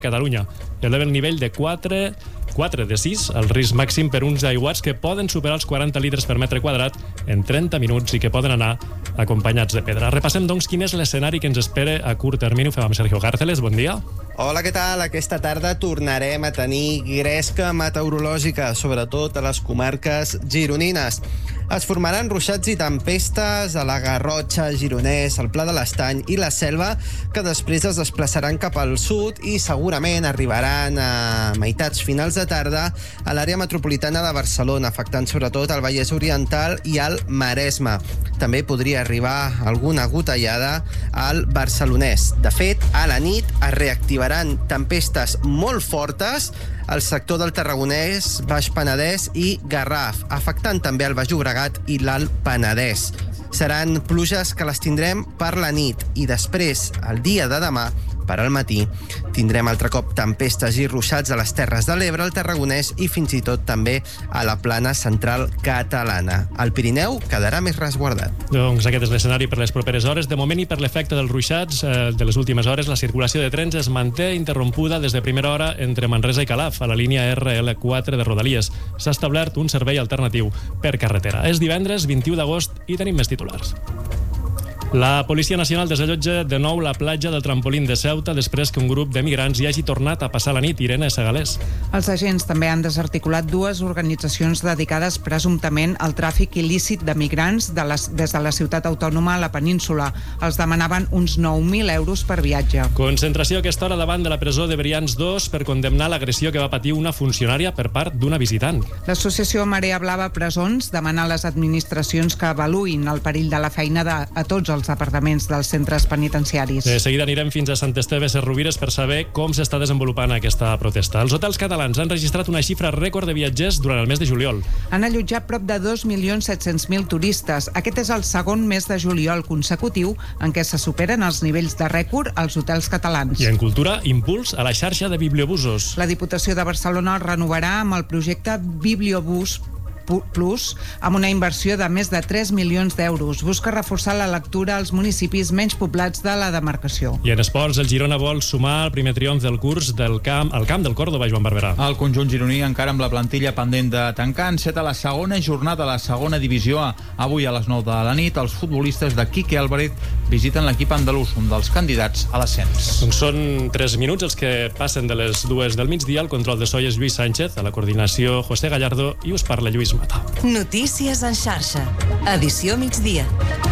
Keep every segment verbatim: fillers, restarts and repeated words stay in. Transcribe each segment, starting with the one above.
Catalunya. Eleva el nivell de quatre, quatre de sis, el risc màxim per uns aiguats que poden superar els quaranta litres per metre quadrat en trenta minuts i que poden anar acompanyats de pedra. Repassem, doncs, quin és l'escenari que ens espera a curt termini. Ho fem amb Sergio Gárceles. Bon dia. Hola, què tal? Aquesta tarda tornarem a tenir gresca meteorològica, sobretot a les comarques gironines. Es formaran ruixats i tempestes a la Garrotxa, Gironès, el Pla de l'Estany i la Selva, que després es desplaçaran cap al sud i segurament arribaran a meitats finals de tarda a l'àrea metropolitana de Barcelona, afectant sobretot el Vallès Oriental i el Maresme. També podria arribar alguna gotellada al Barcelonès. De fet, a la nit es reactivaran tempestes molt fortes al sector del Tarragonès, Baix Penedès i Garraf, afectant també el Baix Llobregat i l'Alt Penedès. Seran pluges que les tindrem per la nit i després, el dia de demà, per al matí, tindrem altre cop tempestes i ruixats a les Terres de l'Ebre, al Tarragonès i fins i tot també a la plana central catalana. El Pirineu quedarà més resguardat. Doncs aquest és l'escenari per les properes hores. De moment, i per l'efecte dels ruixats eh, de les últimes hores, la circulació de trens es manté interrompuda des de primera hora entre Manresa i Calaf, a la línia erre ele quatre de Rodalies. S'ha establert un servei alternatiu per carretera. És divendres vint-i-u d'agost i tenim més titulars. La Policia Nacional desallotja de nou la platja del Trampolín de Ceuta després que un grup de migrants hi hagi tornat a passar la nit. Irene Segalés. Els agents també han desarticulat dues organitzacions dedicades presumptament al tràfic il·lícit de migrants de les, des de la ciutat autònoma a la península. Els demanaven uns nou mil euros per viatge. Concentració a aquesta hora davant de la presó de Brians dos per condemnar l'agressió que va patir una funcionària per part d'una visitant. L'associació Marea Blava Presons demana a les administracions que avaluïn el perill de la feina de, a tots els departaments dels centres penitenciaris. De seguida anirem fins a Sant Esteve Sesrovires per saber com s'està desenvolupant aquesta protesta. Els hotels catalans han registrat una xifra rècord de viatgers durant el mes de juliol. Han allotjat prop de dos milions set-cents mil turistes. Aquest és el segon mes de juliol consecutiu en què se superen els nivells de rècord als hotels catalans. I en cultura, impuls a la xarxa de bibliobusos. La Diputació de Barcelona el renovarà amb el projecte Bibliobús Plus, amb una inversió de més de tres milions d'euros. Busca reforçar la lectura als municipis menys poblats de la demarcació. I en esports, el Girona vol sumar el primer triomf del curs del camp, al camp del Córdoba, Joan Barberà. El conjunt gironí encara amb la plantilla pendent de tancar enceta la segona jornada a la segona divisió A. Avui a les nou de la nit, els futbolistes de Quique Álvarez visiten l'equip andalús, un dels candidats a l'ascens. Doncs són tres minuts els que passen de les dues del migdia. El control de so és Lluís Sánchez, a la coordinació José Gallardo i us parla Lluís Mata. Notícies en xarxa. Edició migdia.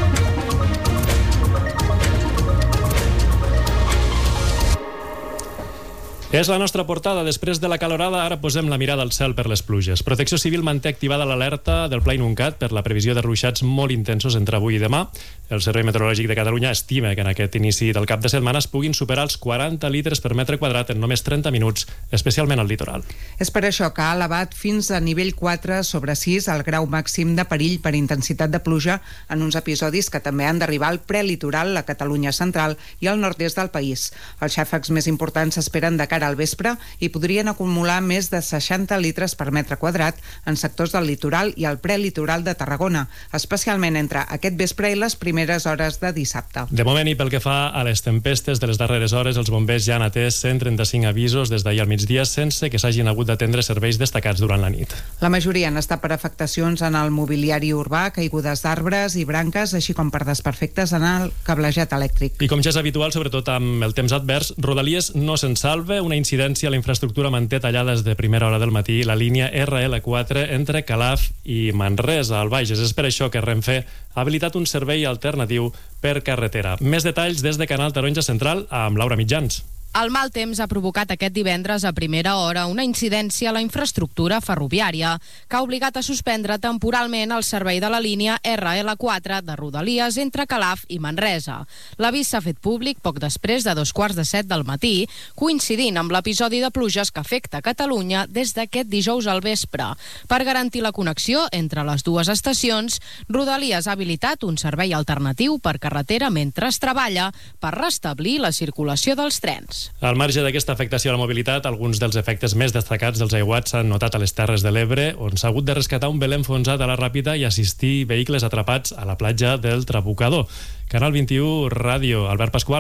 És la nostra portada. Després de la calorada, ara posem la mirada al cel per les pluges. Protecció Civil manté activada l'alerta del Pla Inuncat per la previsió de ruixats molt intensos entre avui i demà. El Servei Meteorològic de Catalunya estima que en aquest inici del cap de setmana es puguin superar els quaranta litres per metre quadrat en només trenta minuts, especialment al litoral. És per això que ha elevat fins a nivell quatre sobre sis el grau màxim de perill per intensitat de pluja en uns episodis que també han d'arribar al prelitoral, la Catalunya central i al nord-est del país. Els xàfecs més importants s'esperen de cara al vespre i podrien acumular més de seixanta litres per metre quadrat en sectors del litoral i al prelitoral de Tarragona, especialment entre aquest vespre i les primeres hores de dissabte. De moment, i pel que fa a les tempestes de les darreres hores, els bombers ja han atès cent trenta-cinc avisos des d'ahir al migdia sense que s'hagin hagut d'atendre serveis destacats durant la nit. La majoria han estat per afectacions en el mobiliari urbà, caigudes d'arbres i branques, així com per desperfectes en el cablejat elèctric. I com ja és habitual, sobretot amb el temps advers, Rodalies no se'n salva. Una incidència a la infraestructura manté tallada des de primera hora del matí la línia erre ele quatre entre Calaf i Manresa, al Bages. És per això que Renfe ha habilitat un servei alternatiu per carretera. Més detalls des de Canal Taronja Central amb Laura Mitjans. El mal temps ha provocat aquest divendres a primera hora una incidència a la infraestructura ferroviària que ha obligat a suspendre temporalment el servei de la línia erre ele quatre de Rodalies entre Calaf i Manresa. L'avís s'ha fet públic poc després de dos quarts de set del matí, coincidint amb l'episodi de pluges que afecta Catalunya des d'aquest dijous al vespre. Per garantir la connexió entre les dues estacions, Rodalies ha habilitat un servei alternatiu per carretera mentre es treballa per restablir la circulació dels trens. Al marge d'aquesta afectació a la mobilitat, alguns dels efectes més destacats dels aiguats s'han notat a les Terres de l'Ebre, on s'ha hagut de rescatar un veler enfonsat a la Ràpita i assistir vehicles atrapats a la platja del Trabucador. Canal vint-i-u Ràdio, Albert Pasqual.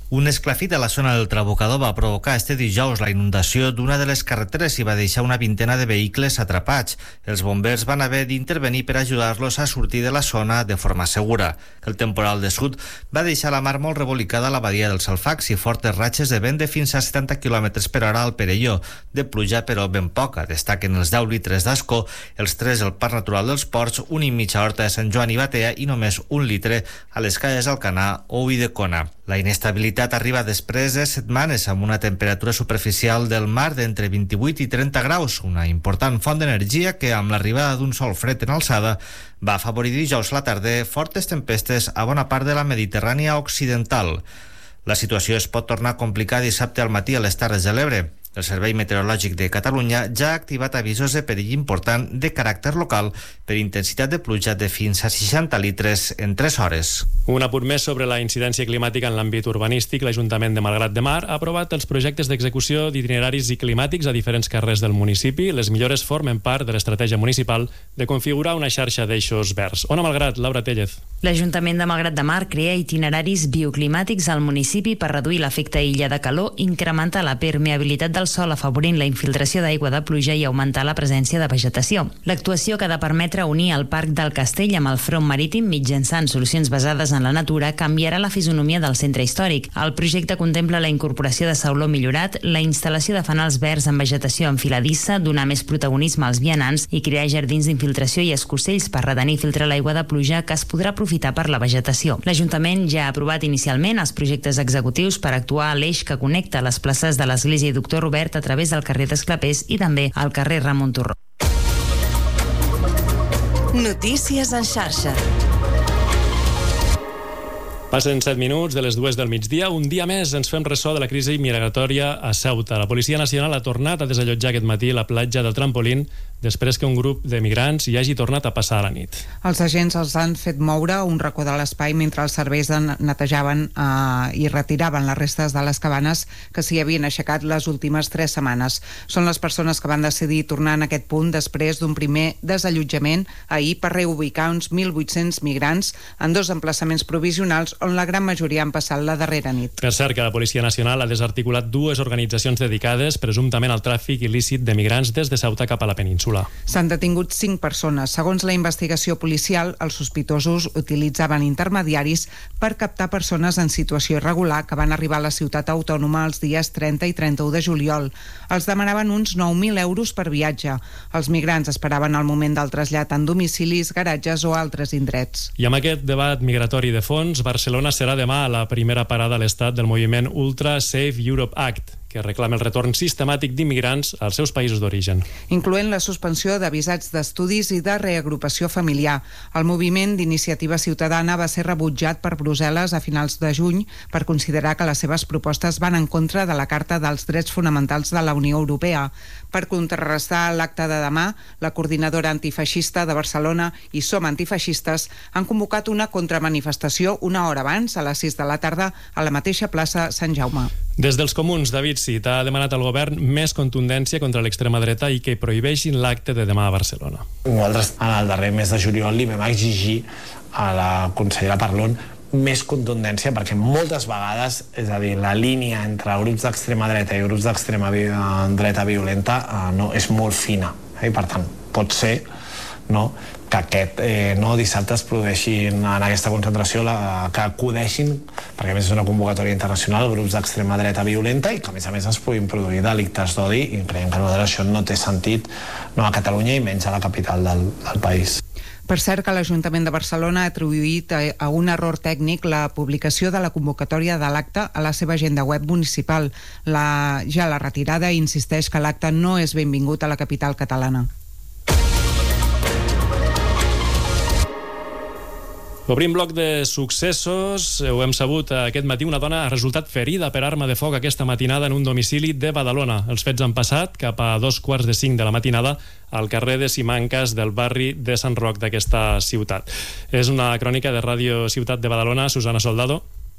Un esclafit a la zona del Trabucador va provocar este dijous la inundació d'una de les carreteres i va deixar una vintena de vehicles atrapats. Els bombers van haver d'intervenir per ajudar-los a sortir de la zona de forma segura. El temporal de sud va deixar la mar molt revolicada a la badia dels Alfacs i fortes ratxes de vent de fins a setanta quilòmetres per hora al Perelló. De pluja, però ben poca. Destaquen els deu litres d'Ascó, els tres al Parc Natural dels Ports, un i mig a Horta de Sant Joan i Batea i només un litre a les Calles d'Alcanar o Ulldecona. La inestabilitat arriba després de setmanes amb una temperatura superficial del mar d'entre vint-i-vuit i trenta graus, una important font d'energia que, amb l'arribada d'un sol fred en alçada, va afavorir dijous a la tarda fortes tempestes a bona part de la Mediterrània occidental. La situació es pot tornar a complicar dissabte al matí a les Terres de l'Ebre. El Servei Meteorològic de Catalunya ja ha activat avisos de perill important de caràcter local per intensitat de pluja de fins a seixanta litres en tres hores. Un apunt més sobre la incidència climàtica en l'àmbit urbanístic. L'Ajuntament de Malgrat de Mar ha aprovat els projectes d'execució d'itineraris i climàtics a diferents carrers del municipi. Les millores formen part de l'estratègia municipal de configurar una xarxa d'eixos verds. Ona Malgrat, Laura Tellez. L'Ajuntament de Malgrat de Mar crea itineraris bioclimàtics al municipi per reduir l'efecte illa de calor, incrementar la permeabilitat del sol afavorint la infiltració d'aigua de pluja i augmentar la presència de vegetació. L'actuació que ha de permetre unir el Parc del Castell amb el front marítim mitjançant solucions basades en la natura canviarà la fisonomia del centre històric. El projecte contempla la incorporació de sauló millorat, la instal·lació de fanals verds amb vegetació enfiladissa, donar més protagonisme als vianants i crear jardins d'infiltració i escossells per retenir i filtrar l'aigua de pluja que es podrà aprofitar per la vegetació. L'Ajuntament ja ha aprovat inicialment els projectes executius per actuar a l'eix que connecta les places de l'Església i Doctor Robert a través del carrer d'Esclapés i també al carrer Ramon Turró. Notícies en xarxa. Passen set minuts de les dues del migdia. Un dia més ens fem ressò de la crisi migratòria a Ceuta. La Policia Nacional ha tornat a desallotjar aquest matí la platja del Trampolín després que un grup de migrants hi hagi tornat a passar la nit. Els agents els han fet moure un racó de l'espai mentre els serveis netejaven eh, i retiraven les restes de les cabanes que s'hi havien aixecat les últimes tres setmanes. Són les persones que van decidir tornar en aquest punt després d'un primer desallotjament ahir per reubicar uns mil vuit-cents migrants en dos emplaçaments provisionals on la gran majoria han passat la darrera nit. Per cert, que la Policia Nacional ha desarticulat dues organitzacions dedicades presumptament al tràfic il·lícit de migrants des de Ceuta cap a la península. S'han detingut cinc persones. Segons la investigació policial, els sospitosos utilitzaven intermediaris per captar persones en situació irregular que van arribar a la ciutat autònoma els dies trenta i trenta-u de juliol. Els demanaven uns nou mil euros per viatge. Els migrants esperaven el moment del trasllat en domicilis, garatges o altres indrets. I amb aquest debat migratori de fons, Barcelona serà demà a la primera parada a l'estat del moviment Ultra Safe Europe Act, que reclama el retorn sistemàtic d'immigrants als seus països d'origen. Incloent la suspensió de visats d'estudis i de reagrupació familiar. El moviment d'iniciativa ciutadana va ser rebutjat per Brussel·les a finals de juny per considerar que les seves propostes van en contra de la Carta dels Drets Fonamentals de la Unió Europea. Per contrarrestar l'acte de demà, la coordinadora antifeixista de Barcelona i Som Antifeixistes han convocat una contramanifestació una hora abans, a les sis de la tarda, a la mateixa plaça Sant Jaume. Des dels comuns, David Cid ha demanat al govern més contundència contra l'extrema dreta i que prohibeixin l'acte de demà a Barcelona. Nosaltres, en el darrer mes de juliol, li vam exigir a la consellera Parlon més contundència, perquè moltes vegades, és a dir, la línia entre grups d'extrema dreta i grups d'extrema dreta violenta eh, no, és molt fina. Eh? I per tant, pot ser no, que aquest eh, no, dissabte es produeixin en aquesta concentració, la, que acudeixin, perquè a més és una convocatòria internacional, grups d'extrema dreta violenta i que a més a més es puguin produir delictes d'odi, i creiem que això no té sentit no, a Catalunya i menys a la capital del, del país. Per cert, que l'Ajuntament de Barcelona ha atribuït a un error tècnic la publicació de la convocatòria de l'acte a la seva agenda web municipal. La, ja la retirada insisteix que l'acte no és benvingut a la capital catalana. Obrim bloc de successos. Ho hem sabut aquest matí. Una dona ha resultat ferida per arma de foc aquesta matinada en un domicili de Badalona. Els fets han passat cap a dos quarts de cinc de la matinada al carrer de Simancas del barri de Sant Roc d'aquesta ciutat. És una crònica de Ràdio Ciutat de Badalona. Susana Soldado.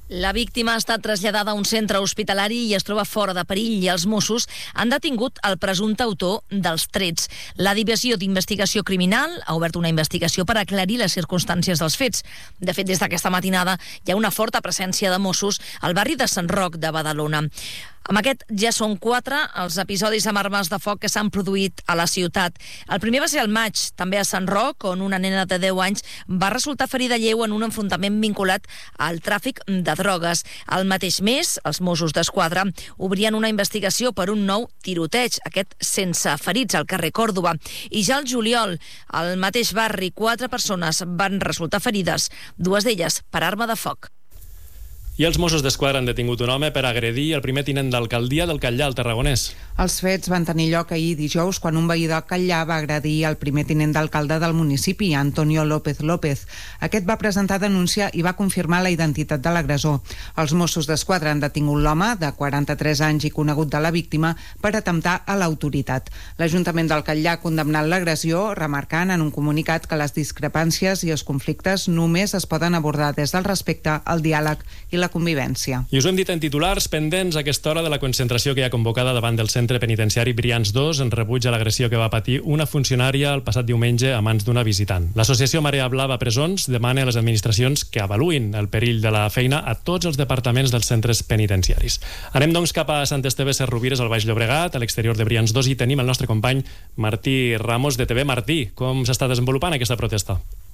La víctima ha estat traslladada a un centre hospitalari i es troba fora de perill i els Mossos han detingut el presumpte autor dels trets. La Divisió d'Investigació Criminal ha obert una investigació per aclarir les circumstàncies dels fets. De fet, des d'aquesta matinada hi ha una forta presència de Mossos al barri de Sant Roc de Badalona. Amb aquest ja són quatre els episodis amb armes de foc que s'han produït a la ciutat. El primer va ser al maig, també a Sant Roc, on una nena de deu anys va resultar ferida lleu en un enfrontament vinculat al tràfic de drogues. El mateix mes, els Mossos d'Esquadra obrien una investigació per un nou tiroteig, aquest sense ferits al carrer Còrdova. I ja al juliol, al mateix barri, quatre persones van resultar ferides, dues d'elles per arma de foc. I els Mossos d'Esquadra han detingut un home per agredir el primer tinent d'alcaldia del Catllar, al Tarragonès. Els fets van tenir lloc ahir dijous quan un veí del Catllar va agredir el primer tinent d'alcalde del municipi, Antonio López López. Aquest va presentar denúncia i va confirmar la identitat de l'agressor. Els Mossos d'Esquadra han detingut l'home, de quaranta-tres anys i conegut de la víctima, per atemptar a l'autoritat. L'Ajuntament del Catllar ha condemnat l'agressió, remarcant en un comunicat que les discrepàncies i els conflictes només es poden abordar des del respecte, el diàleg i la convivència. I us ho hem dit en titulars, pendents a aquesta hora de la concentració que hi ha convocada davant del centre penitenciari Brians dos en rebuig a l'agressió que va patir una funcionària el passat diumenge a mans d'una visitant. L'associació Marea Blava Presons demana a les administracions que avaluïn el perill de la feina a tots els departaments dels centres penitenciaris. Anem doncs cap a Sant Esteve Sesrovires, al Baix Llobregat, a l'exterior de Brians dos, i tenim el nostre company Martí Ramos de T V. Martí, com s'està desenvolupant aquesta protesta?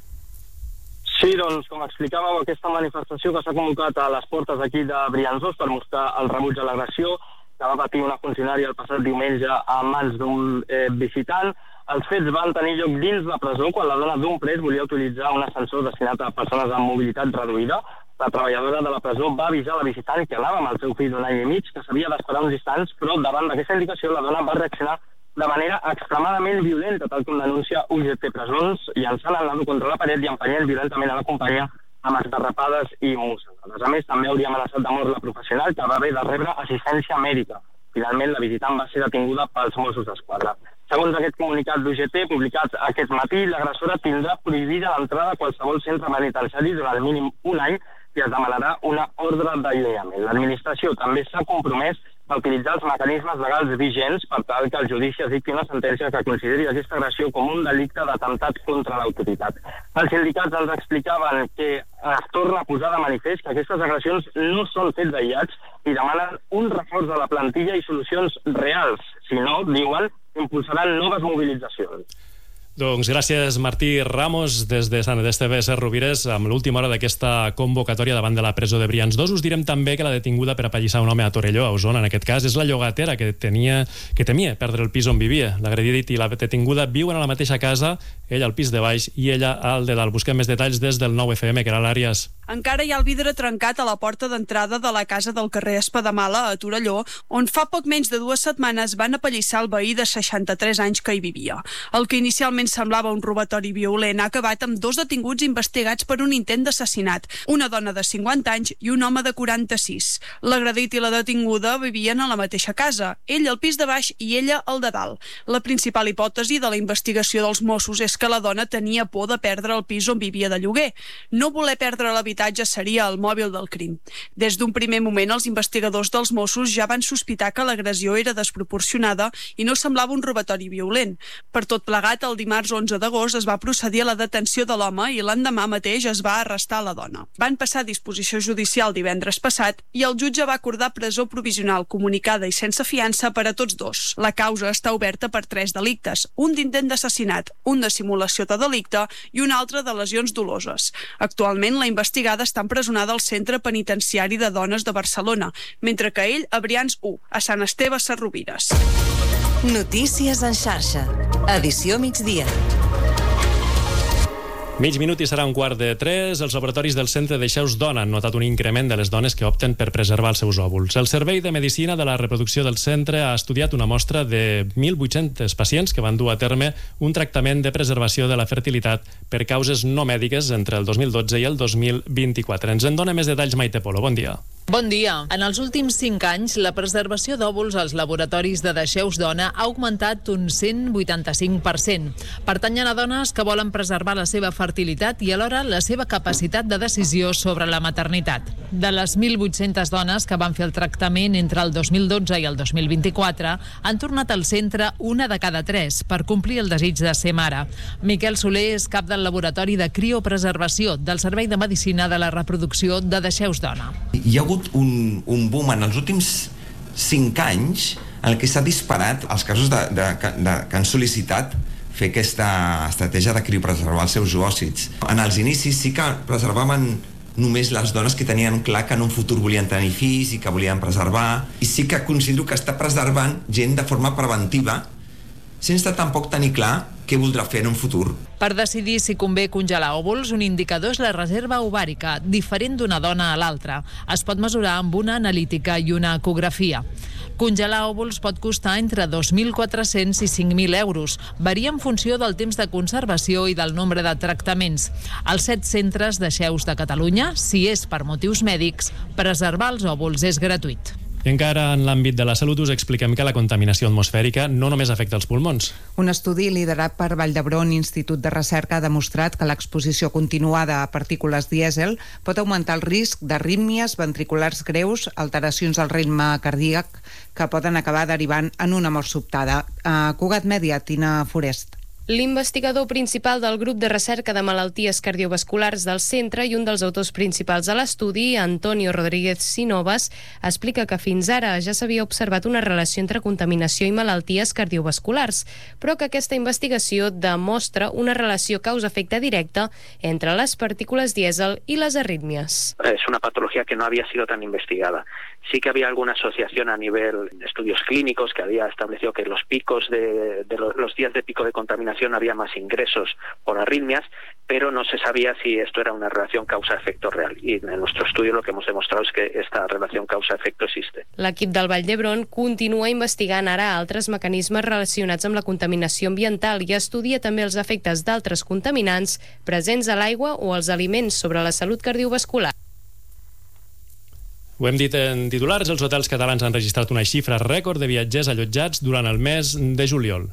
Sí, doncs, com explicàveu, aquesta manifestació que s'ha convocat a les portes aquí de Brians dos per mostrar el rebuig a l'agressió que va patir una funcionària el passat diumenge a mans d'un eh, visitant. Els fets van tenir lloc dins la presó quan la dona d'un pres volia utilitzar un ascensor destinat a persones amb mobilitat reduïda. La treballadora de la presó va avisar la visitant que anava amb el seu fill d'un any i mig, que s'havia d'esperar uns instants, però davant d'aquesta indicació la dona va reaccionar de manera extremadament violenta, tal com denuncia U G T Presons, llançant el nano contra la paret i empenyent violentament a la companya amb esgarrapades i mossegades. A més, també hauria amenaçat de mort la professional, que va haver de rebre assistència mèdica. Finalment, la visitant va ser detinguda pels Mossos d'Esquadra. Segons aquest comunicat d'U G T, publicat aquest matí, l'agressora tindrà prohibida l'entrada a qualsevol centre penitenciari durant el mínim un any i es demanarà una ordre d'allunyament. L'administració també s'ha compromès a utilitzar els mecanismes legals vigents per tal que el judici es dicti una sentència que consideri aquesta agressió com un delicte d'atemptat contra l'autoritat. Els sindicats ens explicaven que es torna a posar de manifest que aquestes agressions no són fets aïllats i demanen un reforç de la plantilla i solucions reals. Si no, diuen, impulsaran noves mobilitzacions. Doncs gràcies, Martí Ramos, des de Sant Esteve Sesrovires, amb l'última hora d'aquesta convocatòria davant de la presó de Brians dos. Us direm també que la detinguda per apallissar un home a Torelló, a Osona, en aquest cas, és la llogatera que tenia que temia perdre el pis on vivia. L'agredit i la detinguda viuen a la mateixa casa, ell al pis de baix i ella al de dalt. Busquem més detalls des del nou F M, que era l'Àries. Encara hi ha el vidre trencat a la porta d'entrada de la casa del carrer Espadamala, a Torelló, on fa poc menys de dues setmanes van apallissar el veí de seixanta-tres anys que hi vivia. El que inicialment semblava un robatori violent ha acabat amb dos detinguts investigats per un intent d'assassinat, una dona de cinquanta anys i un home de quaranta-sis. L'agredit i la detinguda vivien a la mateixa casa, ell al pis de baix i ella al de dalt. La principal hipòtesi de la investigació dels Mossos és que la dona tenia por de perdre el pis on vivia de lloguer. No voler perdre l'habitatge seria el mòbil del crim. Des d'un primer moment, els investigadors dels Mossos ja van sospitar que l'agressió era desproporcionada i no semblava un robatori violent. Per tot plegat, el dimarts onze d'agost es va procedir a la detenció de l'home i l'endemà mateix es va arrestar la dona. Van passar a disposició judicial divendres passat i el jutge va acordar presó provisional comunicada i sense fiança per a tots dos. La causa està oberta per tres delictes, un d'intent d'assassinat, un de simulació de delicte i un altre de lesions doloses. Actualment, la investigada està empresonada al Centre Penitenciari de Dones de Barcelona, mentre que ell a Brians u, a Sant Esteve Sesrovires. Notícies en xarxa. Edició migdia. Mig minut i serà un quart de tres. Els laboratoris del Centre d'Eixeus Dona han notat un increment de les dones que opten per preservar els seus òvuls. El Servei de Medicina de la Reproducció del centre ha estudiat una mostra de mil vuit-cents pacients que van dur a terme un tractament de preservació de la fertilitat per causes no mèdiques entre el dos mil dotze i el dos mil vint-i-quatre. Ens en dona més detalls Maite Polo. Bon dia. Bon dia. En els últims cinc anys, la preservació d'òvuls als laboratoris de Deixeus Dona ha augmentat un cent vuitanta-cinc per cent. Pertanyen a dones que volen preservar la seva fertilitat fertilitat i alhora la seva capacitat de decisió sobre la maternitat. De les mil vuit-centes dones que van fer el tractament entre el dos mil dotze i el dos mil vint-i-quatre, han tornat al centre una de cada tres per complir el desig de ser mare. Miquel Soler és cap del laboratori de criopreservació del Servei de Medicina de la Reproducció de Deixeus Dona. Hi ha hagut un, un boom en els últims cinc anys en el que s'ha disparat els casos de, de, de, que han sol·licitat fer aquesta estratègia de criopreservar els seus oòcits. En els inicis sí que preservaven només les dones que tenien clar que en un futur volien tenir fills i que volien preservar, i sí que considero que està preservant gent de forma preventiva sense tampoc tenir clar què voldrà fer en un futur. Per decidir si convé congelar òvuls, un indicador és la reserva ovàrica, diferent d'una dona a l'altra. Es pot mesurar amb una analítica i una ecografia. Congelar òvuls pot costar entre dos mil quatre-cents i cinc mil euros. Varia en funció del temps de conservació i del nombre de tractaments. Als set centres Deixeus de Catalunya, si és per motius mèdics, preservar els òvuls és gratuït. I encara en l'àmbit de la salut us expliquem que la contaminació atmosfèrica no només afecta els pulmons. Un estudi liderat per Vall d'Hebron Institut de Recerca ha demostrat que l'exposició continuada a partícules dièsel pot augmentar el risc d'arrítmies ventriculars greus, alteracions del ritme cardíac que poden acabar derivant en una mort sobtada. A Cugat Mèdia, Tina Forest. L'investigador principal del grup de recerca de malalties cardiovasculars del centre i un dels autors principals de l'estudi, Antonio Rodríguez Sinovas, explica que fins ara ja s'havia observat una relació entre contaminació i malalties cardiovasculars, però que aquesta investigació demostra una relació causa-efecte directa entre les partícules dièsel y las arritmias. Es una patología que no había sido tan investigada. Sí que había alguna asociación a nivel de estudios clínicos que había establecido que los picos de, de los, los días de pico de contaminación había más ingresos por arritmias, pero no se sabía si esto era una relación causa-efecto real. Y en nuestro estudio lo que hemos demostrado es que esta relación causa-efecto existe. L'equip del Vall d'Hebron continua investigant ara altres mecanismes relacionats amb la contaminació ambiental i estudia també els efectes d'altres contaminants presents a l'aigua o als aliments sobre la salut cardiovascular. Ho hem dit en titulars, els hotels catalans han registrat una xifra rècord de viatgers allotjats durant el mes de juliol.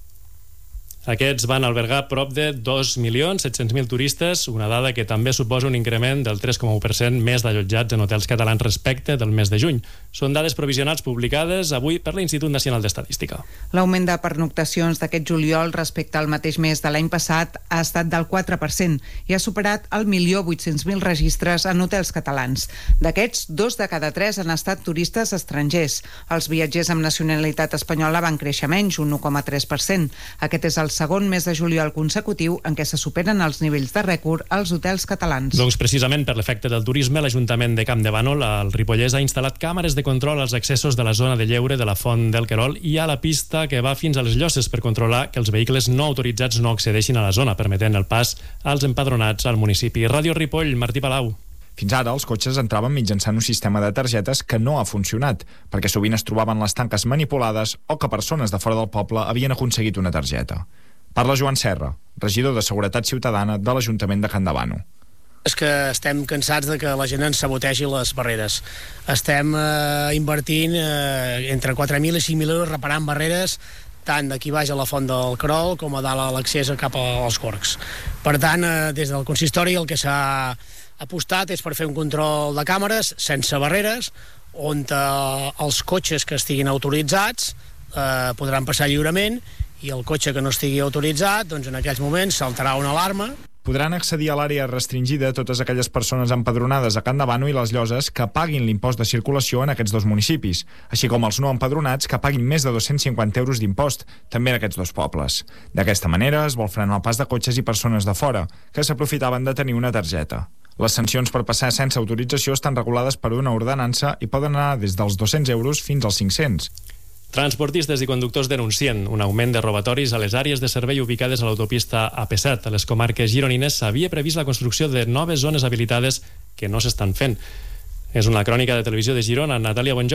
Aquests van albergar prop de dos milions set-cents mil turistes, una dada que també suposa un increment del tres coma u per cent més d'allotjats en hotels catalans respecte del mes de juny. Són dades provisionals publicades avui per l'Institut Nacional d'Estadística. L'augment de pernoctacions d'aquest juliol respecte al mateix mes de l'any passat ha estat del quatre per cent i ha superat el milió vuit-cents mil registres en hotels catalans. D'aquests, dos de cada tres han estat turistes estrangers. Els viatgers amb nacionalitat espanyola van créixer menys, un u coma tres per cent. Aquest és el segon mes de juliol consecutiu en què se superen els nivells de rècord als hotels catalans. Doncs precisament per l'efecte del turisme, l'Ajuntament de Campdevànol, al Ripollès, ha instal·lat càmeres de control als accessos de la zona de lleure de la Font del Querol i a la pista que va fins a les Llosses per controlar que els vehicles no autoritzats no accedeixin a la zona, permetent el pas als empadronats al municipi. Ràdio Ripoll, Martí Palau. Fins ara, els cotxes entraven mitjançant un sistema de targetes que no ha funcionat, perquè sovint es trobaven les tanques manipulades o que persones de fora del poble havien aconseguit una targeta. Parla Joan Serra, regidor de Seguretat Ciutadana de l'Ajuntament de Campdevànol. És que estem cansats de que la gent ens sabotegi les barreres. Estem eh, invertint eh, entre quatre mil i cinc mil euros reparant barreres tant d'aquí baix a la Font del Querol com a dalt a l'accés cap als Gorgs. Per tant, eh, des del consistori el que s'ha apostat és per fer un control de càmeres sense barreres, on eh, els cotxes que estiguin autoritzats eh, podran passar lliurement i el cotxe que no estigui autoritzat, doncs en aquells moments saltarà una alarma. Podran accedir a l'àrea restringida totes aquelles persones empadronades a Campdevànol i les Lloses que paguin l'impost de circulació en aquests dos municipis, així com els no empadronats que paguin més de dos-cents cinquanta euros d'impost, també en aquests dos pobles. D'aquesta manera es vol frenar el pas de cotxes i persones de fora, que s'aprofitaven de tenir una targeta. Les sancions per passar sense autorització estan regulades per una ordenança i poden anar des dels dos-cents euros fins als cinc-cents. Transportistes i conductors denuncien un augment de robatoris a les àrees de servei ubicades a l'autopista A P set. A les comarques gironines s'havia previst la construcció de noves zones habilitades que no s'estan fent. És una crònica de Televisió de Girona. Natàlia Bonjoc.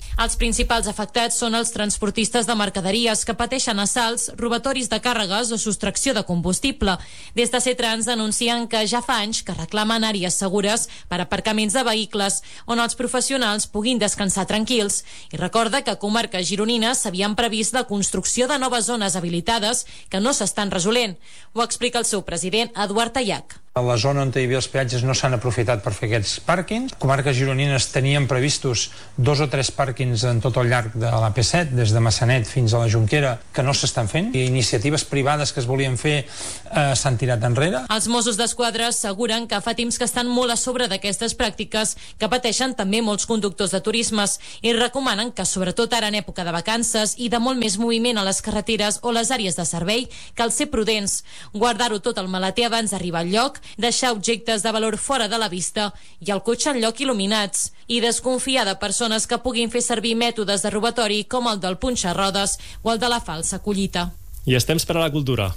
Els principals afectats són els transportistes de mercaderies que pateixen assalts, robatoris de càrregues o sostracció de combustible. Des de Cetrans denuncien que ja fa anys que reclamen àrees segures per aparcaments de vehicles on els professionals puguin descansar tranquils. I recorda que a comarques gironines s'havien previst la construcció de noves zones habilitades que no s'estan resolent. Ho explica el seu president, Eduard Ayac. A la zona on hi havia els peatges no s'han aprofitat per fer aquests pàrquings. Comarques gironines tenien previstos dos o tres pàrquings en tot el llarg de la P set, des de Massanet fins a la Jonquera, que no s'estan fent. I iniciatives privades que es volien fer eh, s'han tirat enrere. Els Mossos d'Esquadra asseguren que fa temps que estan molt a sobre d'aquestes pràctiques que pateixen també molts conductors de turismes i recomanen que, sobretot ara en època de vacances i de molt més moviment a les carreteres o les àrees de servei, cal ser prudents, guardar-ho tot al maleter abans d'arribar al lloc, deixar objectes de valor fora de la vista i el cotxe en lloc il·luminats i desconfiar de persones que puguin fer servir mètodes de robatori com el del punxarrodes o el de la falsa collita. I és temps per a la cultura.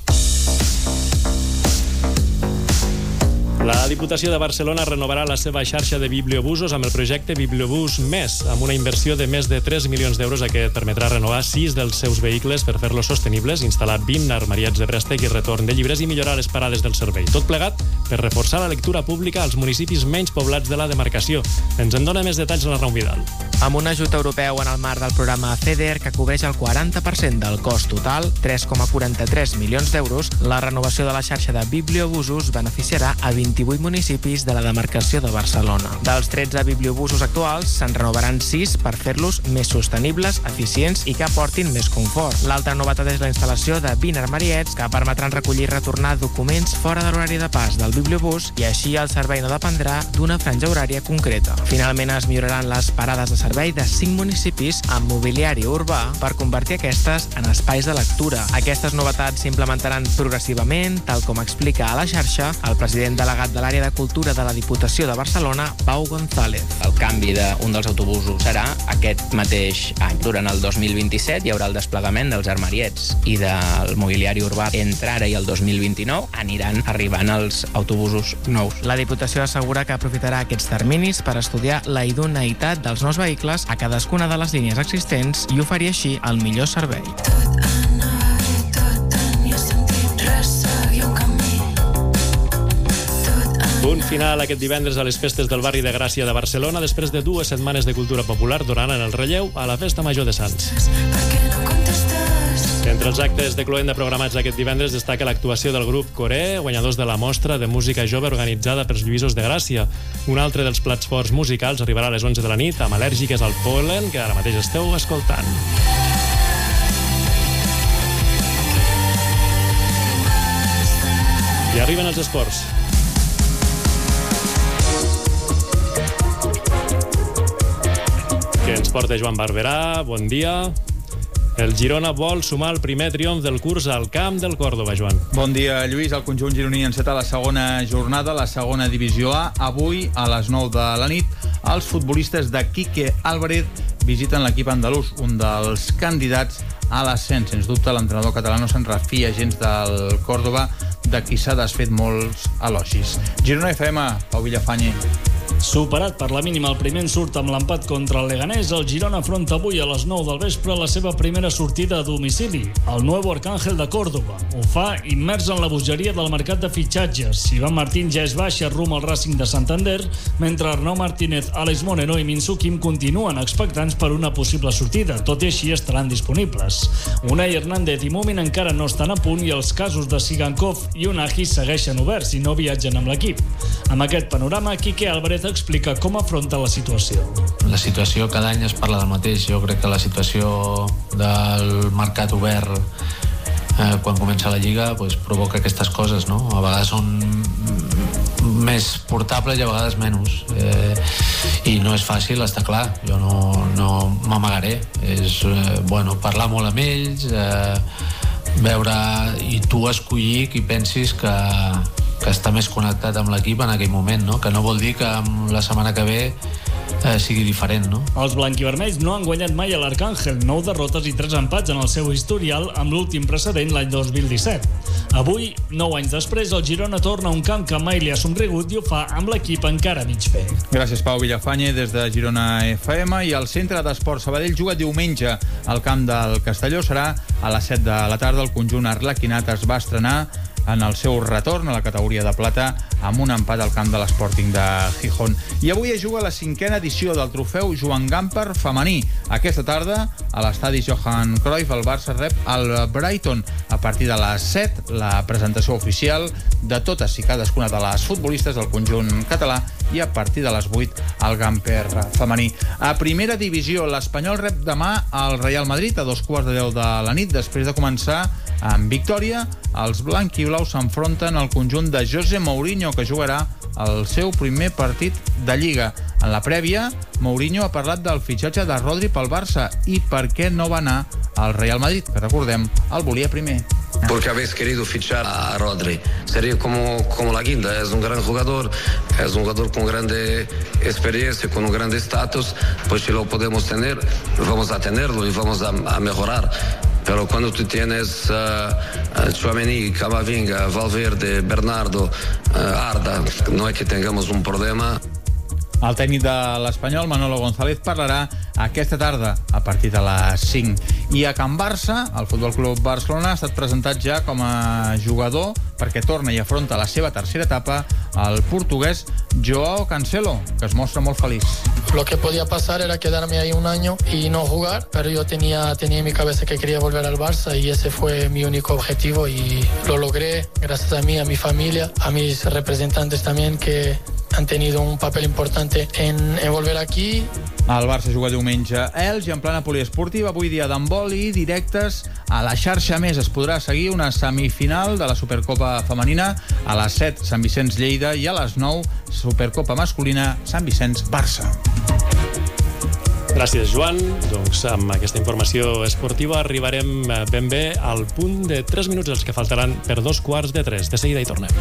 La Diputació de Barcelona renovarà la seva xarxa de bibliobusos amb el projecte Bibliobús Més, amb una inversió de més de tres milions d'euros que permetrà renovar sis dels seus vehicles per fer-los sostenibles, instal·lar vint armariets de préstec i retorn de llibres i millorar les parades del servei. Tot plegat per reforçar la lectura pública als municipis menys poblats de la demarcació. Ens en dona més detalls la Raúl Vidal. Amb un ajut europeu en el marc del programa FEDER, que cobreix el quaranta per cent del cost total, tres coma quaranta-tres milions d'euros, la renovació de la xarxa de bibliobusos beneficiarà a vint-i-vuit municipis de la demarcació de Barcelona. Dels tretze bibliobusos actuals, se'n renovaran sis per fer-los més sostenibles, eficients i que aportin més confort. L'altra novetat és la instal·lació de vint armariets que permetran recollir i retornar documents fora de l'horari de pas del bibliobús i així el servei no dependrà d'una franja horària concreta. Finalment es milloraran les parades de servei de cinc municipis amb mobiliari urbà per convertir aquestes en espais de lectura. Aquestes novetats s'implementaran progressivament, tal com explica a la xarxa el president delegat de l'àrea de cultura de la Diputació de Barcelona, Pau González. El canvi d'un dels autobusos serà aquest mateix any. Durant el dos mil vint-i-set hi haurà el desplegament dels armariets i del mobiliari urbà. Entre ara i el dos mil vint-i-nou aniran arribant els autobusos nous. La Diputació assegura que aprofitarà aquests terminis per estudiar la idoneïtat dels nous vehicles a cadascuna de les línies existents i oferir així el millor servei. Punt final aquest divendres a les festes del barri de Gràcia de Barcelona després de dues setmanes de cultura popular donant el relleu a la Festa Major de Sants. Entre els actes de cloenda programats aquest divendres destaca l'actuació del grup Coré, guanyadors de la mostra de música jove organitzada pels Lluïsos de Gràcia. Un altre dels plats forts musicals arribarà a les onze de la nit amb Al·lèrgiques al pol·len, que ara mateix esteu escoltant. I arriben els esports. Que ens porta Joan Barberà. Bon dia. El Girona vol sumar el primer triomf del curs al camp del Còrdova, Joan. Bon dia, Lluís. El conjunt gironí enceta la segona jornada, la segona divisió A. Avui, a les nou de la nit, els futbolistes de Quique Álvarez visiten l'equip andalús, un dels candidats a l'ascens. Sens dubte, l'entrenador català no se'n refia gens del Còrdova, de qui s'ha desfet molts elogis. Girona F M, Pau Villafañe. Superat per la mínima, el primer surt amb l'empat contra el Leganés. El Girona afronta avui a les nou del vespre la seva primera sortida a domicili, el Nuevo Arcángel de Córdoba. Ho fa immers en la bogeria del mercat de fitxatges. Ivan Martín ja és baixa rum al Racing de Santander, mentre Arnau Martínez, Àlex Moreno i Minsu Kim continuen expectants per una possible sortida. Tot i així estaran disponibles. Unai Hernández i Mumin encara no estan a punt i els casos de Sigankov i Unagi segueixen oberts i no viatgen amb l'equip. Amb aquest panorama, Quique Álvarez explica com afronta la situació. La situació cada any es parla del mateix. Jo crec que la situació del mercat obert eh, quan comença la Lliga pues, provoca aquestes coses, no? A vegades són més portables i a vegades menys. Eh, I no és fàcil, està clar. Jo no, no m'amagaré. És eh, bueno, parlar molt amb ells, eh, veure i tu escollir qui pensis que que està més connectat amb l'equip en aquell moment, no? Que no vol dir que la setmana que ve eh, sigui diferent, no? Els blanquivermells no han guanyat mai a l'Arcàngel, nou derrotes i tres empats en el seu historial, amb l'últim precedent l'any dos mil disset. Avui, nou anys després, el Girona torna a un camp que mai li ha somrigut i ho fa amb l'equip encara mig fer. Gràcies, Pau Villafañe, des de Girona F M. I el Centre d'Esport Sabadell juga diumenge al camp del Castelló. Serà a les set de la tarda. El conjunt arlequinat es va estrenar en el seu retorn a la categoria de plata amb un empat al camp de l'Sporting de Gijón. I avui es juga la cinquena edició del trofeu Joan Gamper femení. Aquesta tarda, a l'estadi Johan Cruyff, el Barça rep el Brighton. A partir de les set, la presentació oficial de totes i cadascuna de les futbolistes del conjunt català, i a partir de les vuit el Gamper femení. A primera divisió, l'Espanyol rep demà el Real Madrid a dos quarts de deu de la nit. Després de començar amb victòria, els blanquiblaus s'enfronten al conjunt de José Mourinho, que jugarà el seu primer partit de Lliga. En la prèvia, Mourinho ha parlat del fitxatge de Rodri pel Barça i per què no va anar al Real Madrid, que recordem, el volia primer. Porque habéis querido fichar a Rodri. Sería como, como la guinda, es un gran jugador, es un jugador con grande experiencia, con un grande estatus, pues si lo podemos tener, vamos a tenerlo y vamos a, a mejorar. Pero cuando tú tienes uh, Tchouaméni, Camavinga, Valverde, Bernardo, uh, Arda, no es que tengamos un problema. El tècnic de l'Espanyol, Manolo González, parlarà aquesta tarda a partir de les cinc. I a Can Barça, el Futbol Club Barcelona ha estat presentat ja com a jugador perquè torna i afronta la seva tercera etapa el portuguès Joao Cancelo, que es mostra molt feliç. Lo que podía pasar era quedarme ahí un año y no jugar, pero yo tenía, tenía en mi cabeza que quería volver al Barça y ese fue mi único objetivo y lo logré gracias a mí, a mi familia, a mis representantes también que han tenido un papel importante en, en volver aquí. El Barça juga diumenge a Elx i en plana poliesportiva avui dia d'handbol i directes a la xarxa Més. Es podrà seguir una semifinal de la Supercopa femenina a les set Sant Vicenç Lleida i a les nou Supercopa masculina Sant Vicenç Barça. Gràcies, Joan. Doncs amb aquesta informació esportiva arribarem ben bé al punt de tres minuts, els que faltaran per dos quarts de tres. De seguida hi tornem.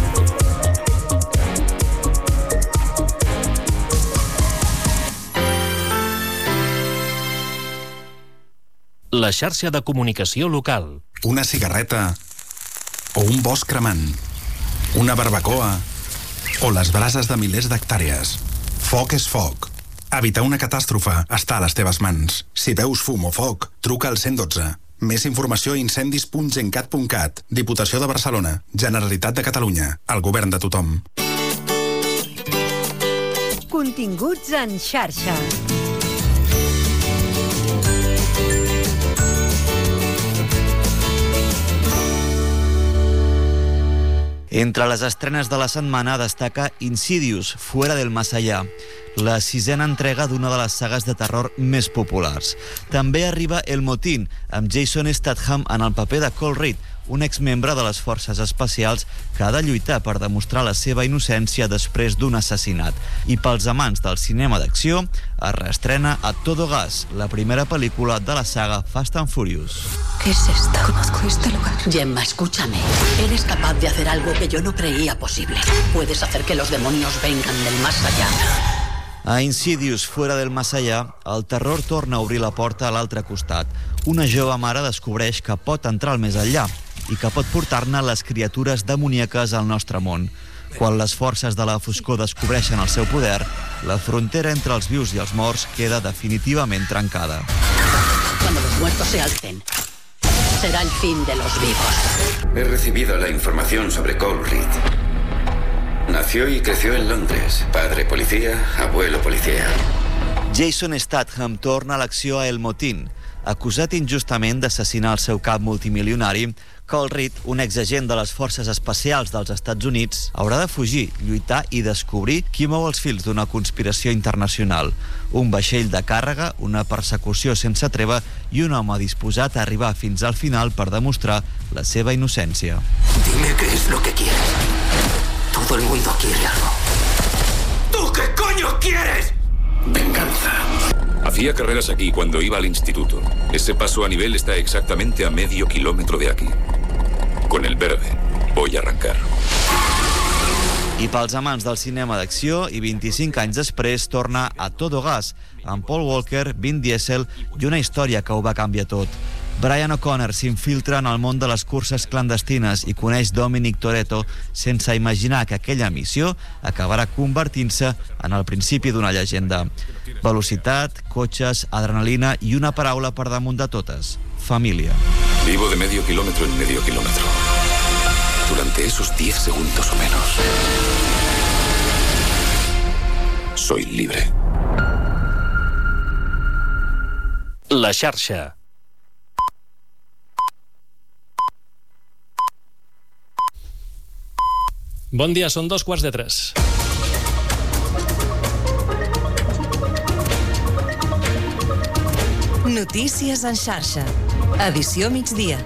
La xarxa de comunicació local. Una cigarreta o un bosc cremant, una barbacoa o les brases de milers d'hectàrees. Foc és foc. Evitar una catàstrofe està a les teves mans. Si veus fum o foc, truca al cent i dotze. Més informació a incendis punt gencat punt cat. Diputació de Barcelona. Generalitat de Catalunya. El govern de tothom. Continguts en xarxa. Entre les estrenes de la setmana destaca Insidious, Fuera del Más Allá, la sisena entrega d'una de les sagues de terror més populars. També arriba El Motín, amb Jason Statham en el paper de Cole Reed, un exmembre de les forces especials que ha de lluitar per demostrar la seva innocència després d'un assassinat. I pels amants del cinema d'acció, es reestrena A Todo Gas, la primera pel·lícula de la saga Fast and Furious. ¿Qué es esto? Conozco este lugar. Gemma, escúchame. Eres capaz de hacer algo que yo no creía posible. Puedes hacer que los demonios vengan del más allá. A Insidious, Fuera del Más Allá, el terror torna a obrir la porta a l'altre costat. Una jove mare descobreix que pot entrar al més enllà i que pot portar-ne les criatures demoníaques al nostre món. Quan les forces de la foscor descobreixen el seu poder, la frontera entre els vius i els morts queda definitivament trencada. Cuando los muertos se alcen, será el fin de los vivos. He recibido la información sobre Cole Reed. Nació y creció en Londres. Padre policía, abuelo policía. Jason Statham torna a l'acció a El Motín. Acusat injustament d'assassinar el seu cap multimilionari, Cole Reed, un exagent de les forces especials dels Estats Units, haurà de fugir, lluitar i descobrir qui mou els fils d'una conspiració internacional. Un vaixell de càrrega, una persecució sense treva i un home disposat a arribar fins al final per demostrar la seva innocència. Dime qué es lo que quieres. Todo el mundo quiere algo. ¿Tú qué coño quieres? Venganza. Hacía carreras aquí cuando iba al instituto. Ese paso a nivel está exactamente a medio kilómetro de aquí. Con el verde voy a arrancar. I pels amants del cinema d'acció, i vint-i-cinc anys després torna A Todo Gas, amb Paul Walker, Vin Diesel i una història que ho va canviar tot. Brian O'Connor s'infiltra en el món de les curses clandestines i coneix Dominic Toretto sense imaginar que aquella missió acabarà convertint-se en el principi d'una llegenda. Velocitat, cotxes, adrenalina i una paraula per damunt de totes: família. Vivo de medio kilómetro en medio kilómetro. Durante esos diez segundos o menos, soy libre. La xarxa. Bon dia, són dos quarts de tres. Notícies en xarxa. Edició migdia.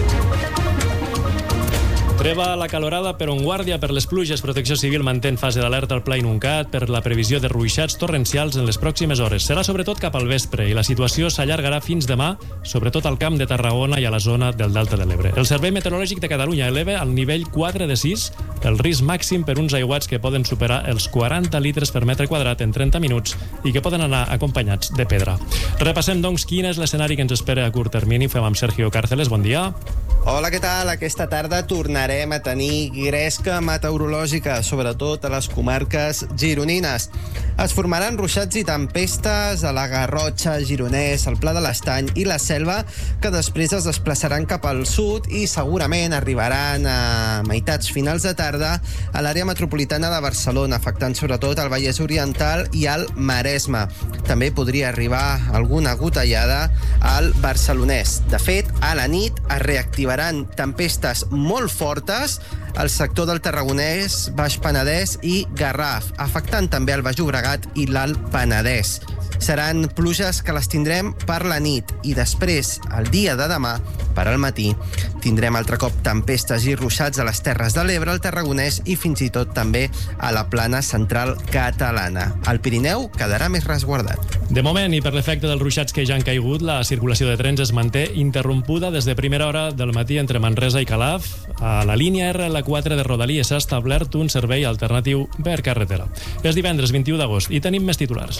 Treva la calorada per on guàrdia per les pluges. Protecció Civil manté en fase d'alerta al Pla Inuncat per la previsió de ruixats torrencials en les pròximes hores. Serà sobretot cap al vespre i la situació s'allargarà fins demà, sobretot al Camp de Tarragona i a la zona del Delta de l'Ebre. El Servei Meteorològic de Catalunya eleva al nivell quatre de sis el risc màxim per uns aiguats que poden superar els quaranta litres per metre quadrat en trenta minuts i que poden anar acompanyats de pedra. Repassem, doncs, quin és l'escenari que ens espera a curt termini. Ho fem amb Sergio Cárceles. Bon dia. Hola, què tal? Aquesta tarda tornarem a tenir gresca meteorològica, sobretot a les comarques gironines. Es formaran ruixats i tempestes a la Garrotxa, Gironès, el Pla de l'Estany i la Selva, que després es desplaçaran cap al sud i segurament arribaran a meitats finals de tarda a l'àrea metropolitana de Barcelona, afectant sobretot el Vallès Oriental i el Maresme. També podria arribar alguna gotellada al Barcelonès. De fet, a la nit es reactivaran tempestes molt fortes al sector del Tarragonès, Baix Penedès i Garraf, afectant també el Baix Llobregat i l'Alt Penedès. Seran pluges que les tindrem per la nit i després, el dia de demà, per al matí, tindrem altre cop tempestes i ruixats a les Terres de l'Ebre, al Tarragonès i fins i tot també a la plana central catalana. El Pirineu quedarà més resguardat. De moment, i per l'efecte dels ruixats que ja han caigut, la circulació de trens es manté interrompuda des de primera hora del matí entre Manresa i Calaf. A la línia erre ele quatre de Rodalies s'ha establert un servei alternatiu per carretera. És divendres vint-i-u d'agost i tenim més titulars.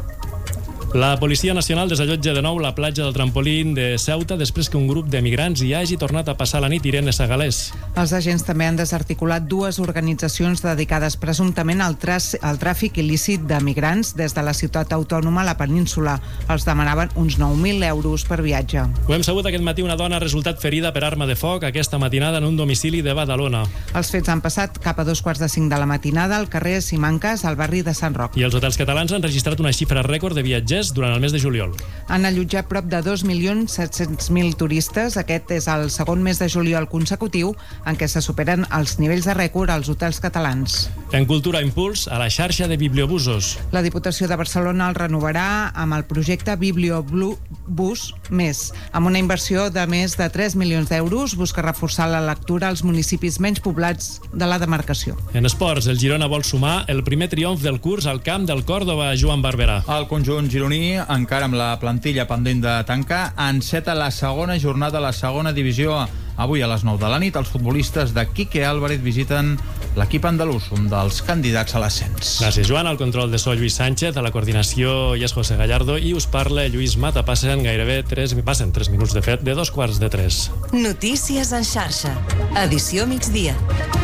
La Policia Nacional desallotja de nou la platja del Trampolín de Ceuta després que un grup de migrants hi hagi tornat a passar la nit. Irene Segalés. Els agents també han desarticulat dues organitzacions dedicades presumptament al, tras, al tràfic il·lícit de migrants des de la ciutat autònoma a la península. Els demanaven uns nou mil euros per viatge. Ho hem sabut aquest matí, una dona ha resultat ferida per arma de foc aquesta matinada en un domicili de Badalona. Els fets han passat cap a dos quarts de cinc de la matinada al carrer Simancas, al barri de Sant Roc. I els hotels catalans han registrat una xifra rècord de viatgers durant el mes de juliol. Han allotjat prop de dos milions set-cents mil turistes. Aquest és el segon mes de juliol consecutiu en què se superen els nivells de rècord als hotels catalans. En cultura, impuls a la xarxa de bibliobusos. La Diputació de Barcelona el renovarà amb el projecte Bibliobús Més. Amb una inversió de més de tres milions d'euros, busca reforçar la lectura als municipis menys poblats de la demarcació. En esports, el Girona vol sumar el primer triomf del curs al camp del Còrdova, Joan Barberà. El conjunt gironí, encara amb la plantilla pendent de tancar, enceta la segona jornada a la segona divisió A. Avui a les nou de la nit, els futbolistes de Quique Álvarez visiten l'equip andalús, un dels candidats a l'ascens. Gràcies, Joan. Al control de so, Lluís Sánchez, a la coordinació hi és José Gallardo i us parla Lluís Mata. Passen gairebé tres, passen tres minuts, de fet, de dos quarts de tres. Notícies en xarxa. Edició migdia.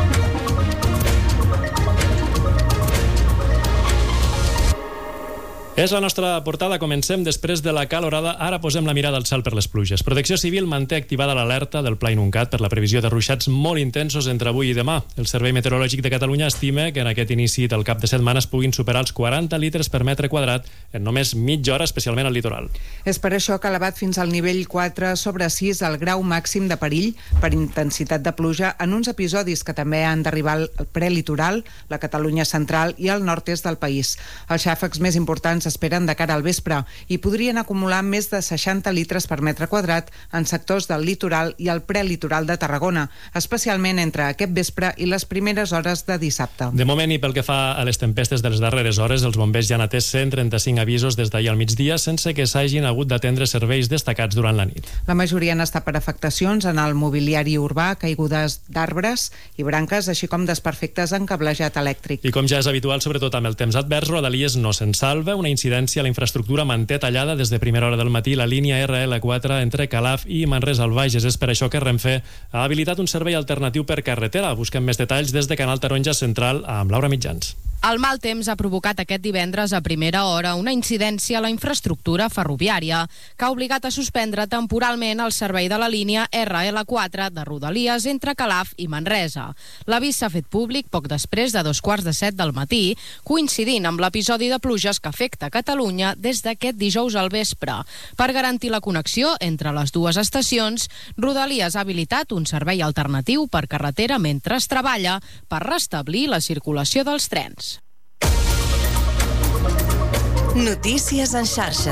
És la nostra portada. Comencem després de la calorada. Ara posem la mirada al cel per les pluges. Protecció Civil manté activada l'alerta del Pla Inuncat per la previsió de ruixats molt intensos entre avui i demà. El Servei Meteorològic de Catalunya estima que en aquest inici del cap de setmana es puguin superar els quaranta litres per metre quadrat en només mitja hora, especialment al litoral. És per això que ha elevat fins al nivell quatre sobre sis el grau màxim de perill per intensitat de pluja en uns episodis que també han d'arribar al prelitoral, la Catalunya central i el nord-est del país. Els xàfecs més importants s'esperen de cara al vespre i podrien acumular més de seixanta litres per metre quadrat en sectors del litoral i el prelitoral de Tarragona, especialment entre aquest vespre i les primeres hores de dissabte. De moment, i pel que fa a les tempestes de les darreres hores, els bombers ja han atès cent trenta-cinc avisos des d'ahir al migdia sense que s'hagin hagut d'atendre serveis destacats durant la nit. La majoria han estat per afectacions en el mobiliari urbà, caigudes d'arbres i branques, així com desperfectes en cablejat elèctric. I com ja és habitual, sobretot amb el temps advers, Rodalies no se'n salva. Una incidència a la infraestructura manté tallada des de primera hora del matí la línia erre ele quatre entre Calaf i Manresa al Bages. És per això que Renfe ha habilitat un servei alternatiu per carretera. Busquem més detalls des de Canal Taronja Central amb Laura Mitjans. El mal temps ha provocat aquest divendres a primera hora una incidència a la infraestructura ferroviària que ha obligat a suspendre temporalment el servei de la línia erre ele quatre de Rodalies entre Calaf i Manresa. L'avís s'ha fet públic poc després de dos quarts de set del matí, coincidint amb l'episodi de pluges que afecta Catalunya des d'aquest dijous al vespre. Per garantir la connexió entre les dues estacions, Rodalies ha habilitat un servei alternatiu per carretera mentre es treballa per restablir la circulació dels trens. Notícies en xarxa.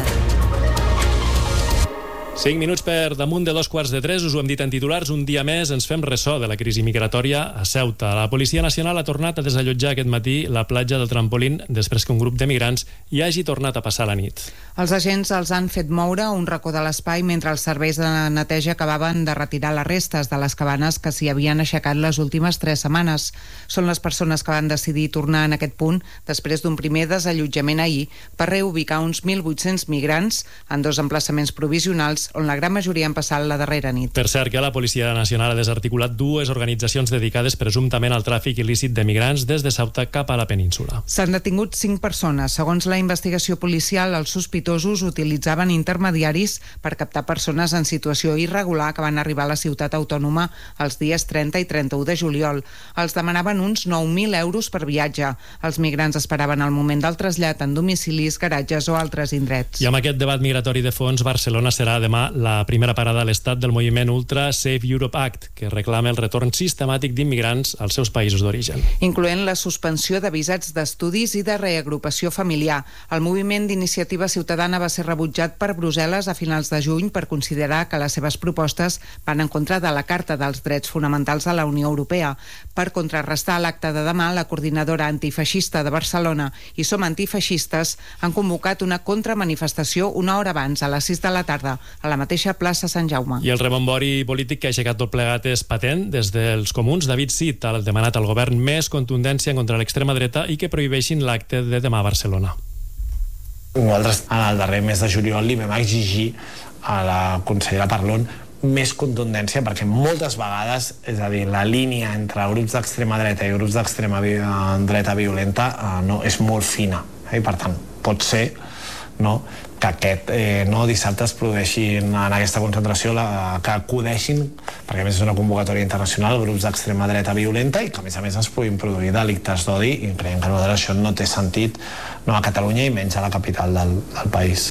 Cinc minuts per damunt de dos quarts de tres, us ho hem dit en titulars, un dia més ens fem ressò de la crisi migratòria a Ceuta. La Policia Nacional ha tornat a desallotjar aquest matí la platja del Trampolín després que un grup de migrants hi hagi tornat a passar la nit. Els agents els han fet moure a un racó de l'espai mentre els serveis de neteja acabaven de retirar les restes de les cabanes que s'hi havien aixecat les últimes tres setmanes. Són les persones que van decidir tornar en aquest punt després d'un primer desallotjament ahir per reubicar uns mil vuit-cents migrants en dos emplaçaments provisionals on la gran majoria han passat la darrera nit. Per cert, que la Policia Nacional ha desarticulat dues organitzacions dedicades presumptament al tràfic il·lícit de migrants des de Ceuta cap a la península. S'han detingut cinc persones. Segons la investigació policial, els sospitosos utilitzaven intermediaris per captar persones en situació irregular que van arribar a la ciutat autònoma els dies trenta i trenta-u de juliol. Els demanaven uns nou mil euros per viatge. Els migrants esperaven el moment del trasllat en domicilis, garatges o altres indrets. I amb aquest debat migratori de fons, Barcelona serà demà la primera parada a l'estat del moviment Ultra Safe Europe Act, que reclama el retorn sistemàtic d'immigrants als seus països d'origen. Incloent la suspensió de visats d'estudis i de reagrupació familiar. El moviment d'iniciativa ciutadana va ser rebutjat per Brussel·les a finals de juny per considerar que les seves propostes van en contra de la Carta dels Drets Fonamentals de la Unió Europea. Per contrarrestar l'acte de demà, la coordinadora antifeixista de Barcelona i Som Antifeixistes han convocat una contramanifestació una hora abans, a les sis de la tarda, a la mateixa plaça Sant Jaume. I el rebombori polític que ha aixecat tot plegat és patent. Des dels comuns, David Cid ha demanat al govern més contundència contra l'extrema dreta i que prohibeixin l'acte de demà a Barcelona. Nosaltres, en el darrer mes de juliol, li vam exigir a la consellera Parlon més contundència, perquè moltes vegades, és a dir, la línia entre grups d'extrema dreta i grups d'extrema dreta violenta eh, no, és molt fina. Eh? I per tant, pot ser no, que aquest eh, no, dissabte es produeixin en aquesta concentració la, que acudeixin, perquè a més és una convocatòria internacional, grups d'extrema dreta violenta i que a més a més es puguin produir delictes d'odi, i creiem que això no té sentit no a Catalunya i menys a la capital del, del país.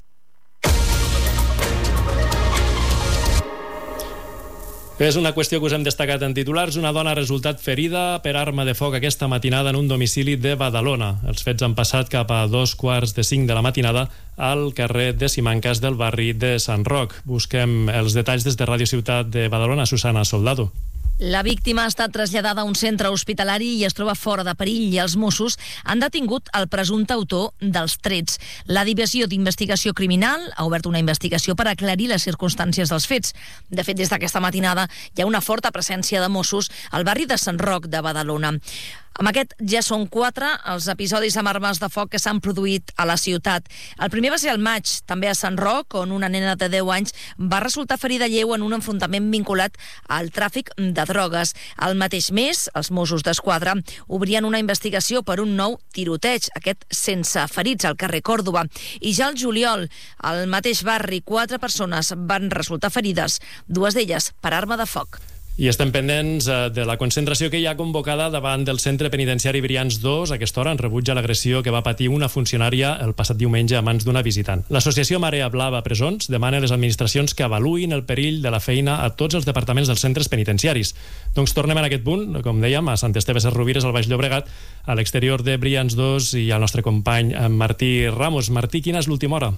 És una qüestió que us hem destacat en titulars. Una dona ha resultat ferida per arma de foc aquesta matinada en un domicili de Badalona. Els fets han passat cap a dos quarts de cinc de la matinada al carrer de Simancas del barri de Sant Roc. Busquem els detalls des de Ràdio Ciutat de Badalona. Susana Soldado. La víctima ha estat traslladada a un centre hospitalari i es troba fora de perill i els Mossos han detingut el presumpte autor dels trets. La Divisió d'Investigació Criminal ha obert una investigació per aclarir les circumstàncies dels fets. De fet, des d'aquesta matinada hi ha una forta presència de Mossos al barri de Sant Roc de Badalona. Amb aquest ja són quatre els episodis amb armes de foc que s'han produït a la ciutat. El primer va ser al maig, també a Sant Roc, on una nena de deu anys va resultar ferida lleu en un enfrontament vinculat al tràfic de drogues. El mateix mes, els Mossos d'Esquadra obrien una investigació per un nou tiroteig, aquest sense ferits al carrer Còrdova. I ja al juliol, al mateix barri, quatre persones van resultar ferides, dues d'elles per arma de foc. I estem pendents de la concentració que hi ha convocada davant del centre penitenciari Brians dos a aquesta hora en rebuig a l'agressió que va patir una funcionària el passat diumenge a mans d'una visitant. L'associació Marea Blava Presons demana a les administracions que avaluïn el perill de la feina a tots els departaments dels centres penitenciaris. Doncs tornem en aquest punt, com dèiem, a Sant Esteve Sesrovires, al Baix Llobregat, a l'exterior de Brians dos, i al nostre company Martí Ramos. Martí, quina és l'última hora?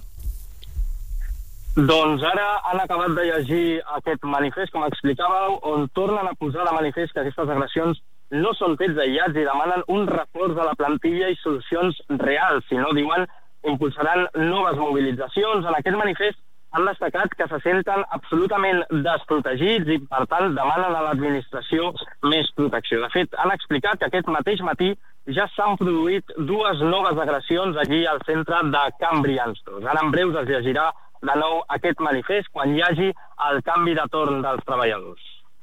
Doncs ara han acabat de llegir aquest manifest, com explicàveu, on tornen a posar de manifest que aquestes agressions no són fets aïllats i demanen un reforç de la plantilla i solucions reals. Si no, diuen, impulsaran noves mobilitzacions. En aquest manifest han destacat que se senten absolutament desprotegits i, per tant, demanen a l'administració més protecció. De fet, han explicat que aquest mateix matí ja s'han produït dues noves agressions allí al centre de Can Brians dos. Ara en breus es llegirà de nou aquest manifest quan hi hagi el canvi de torn dels treballadors.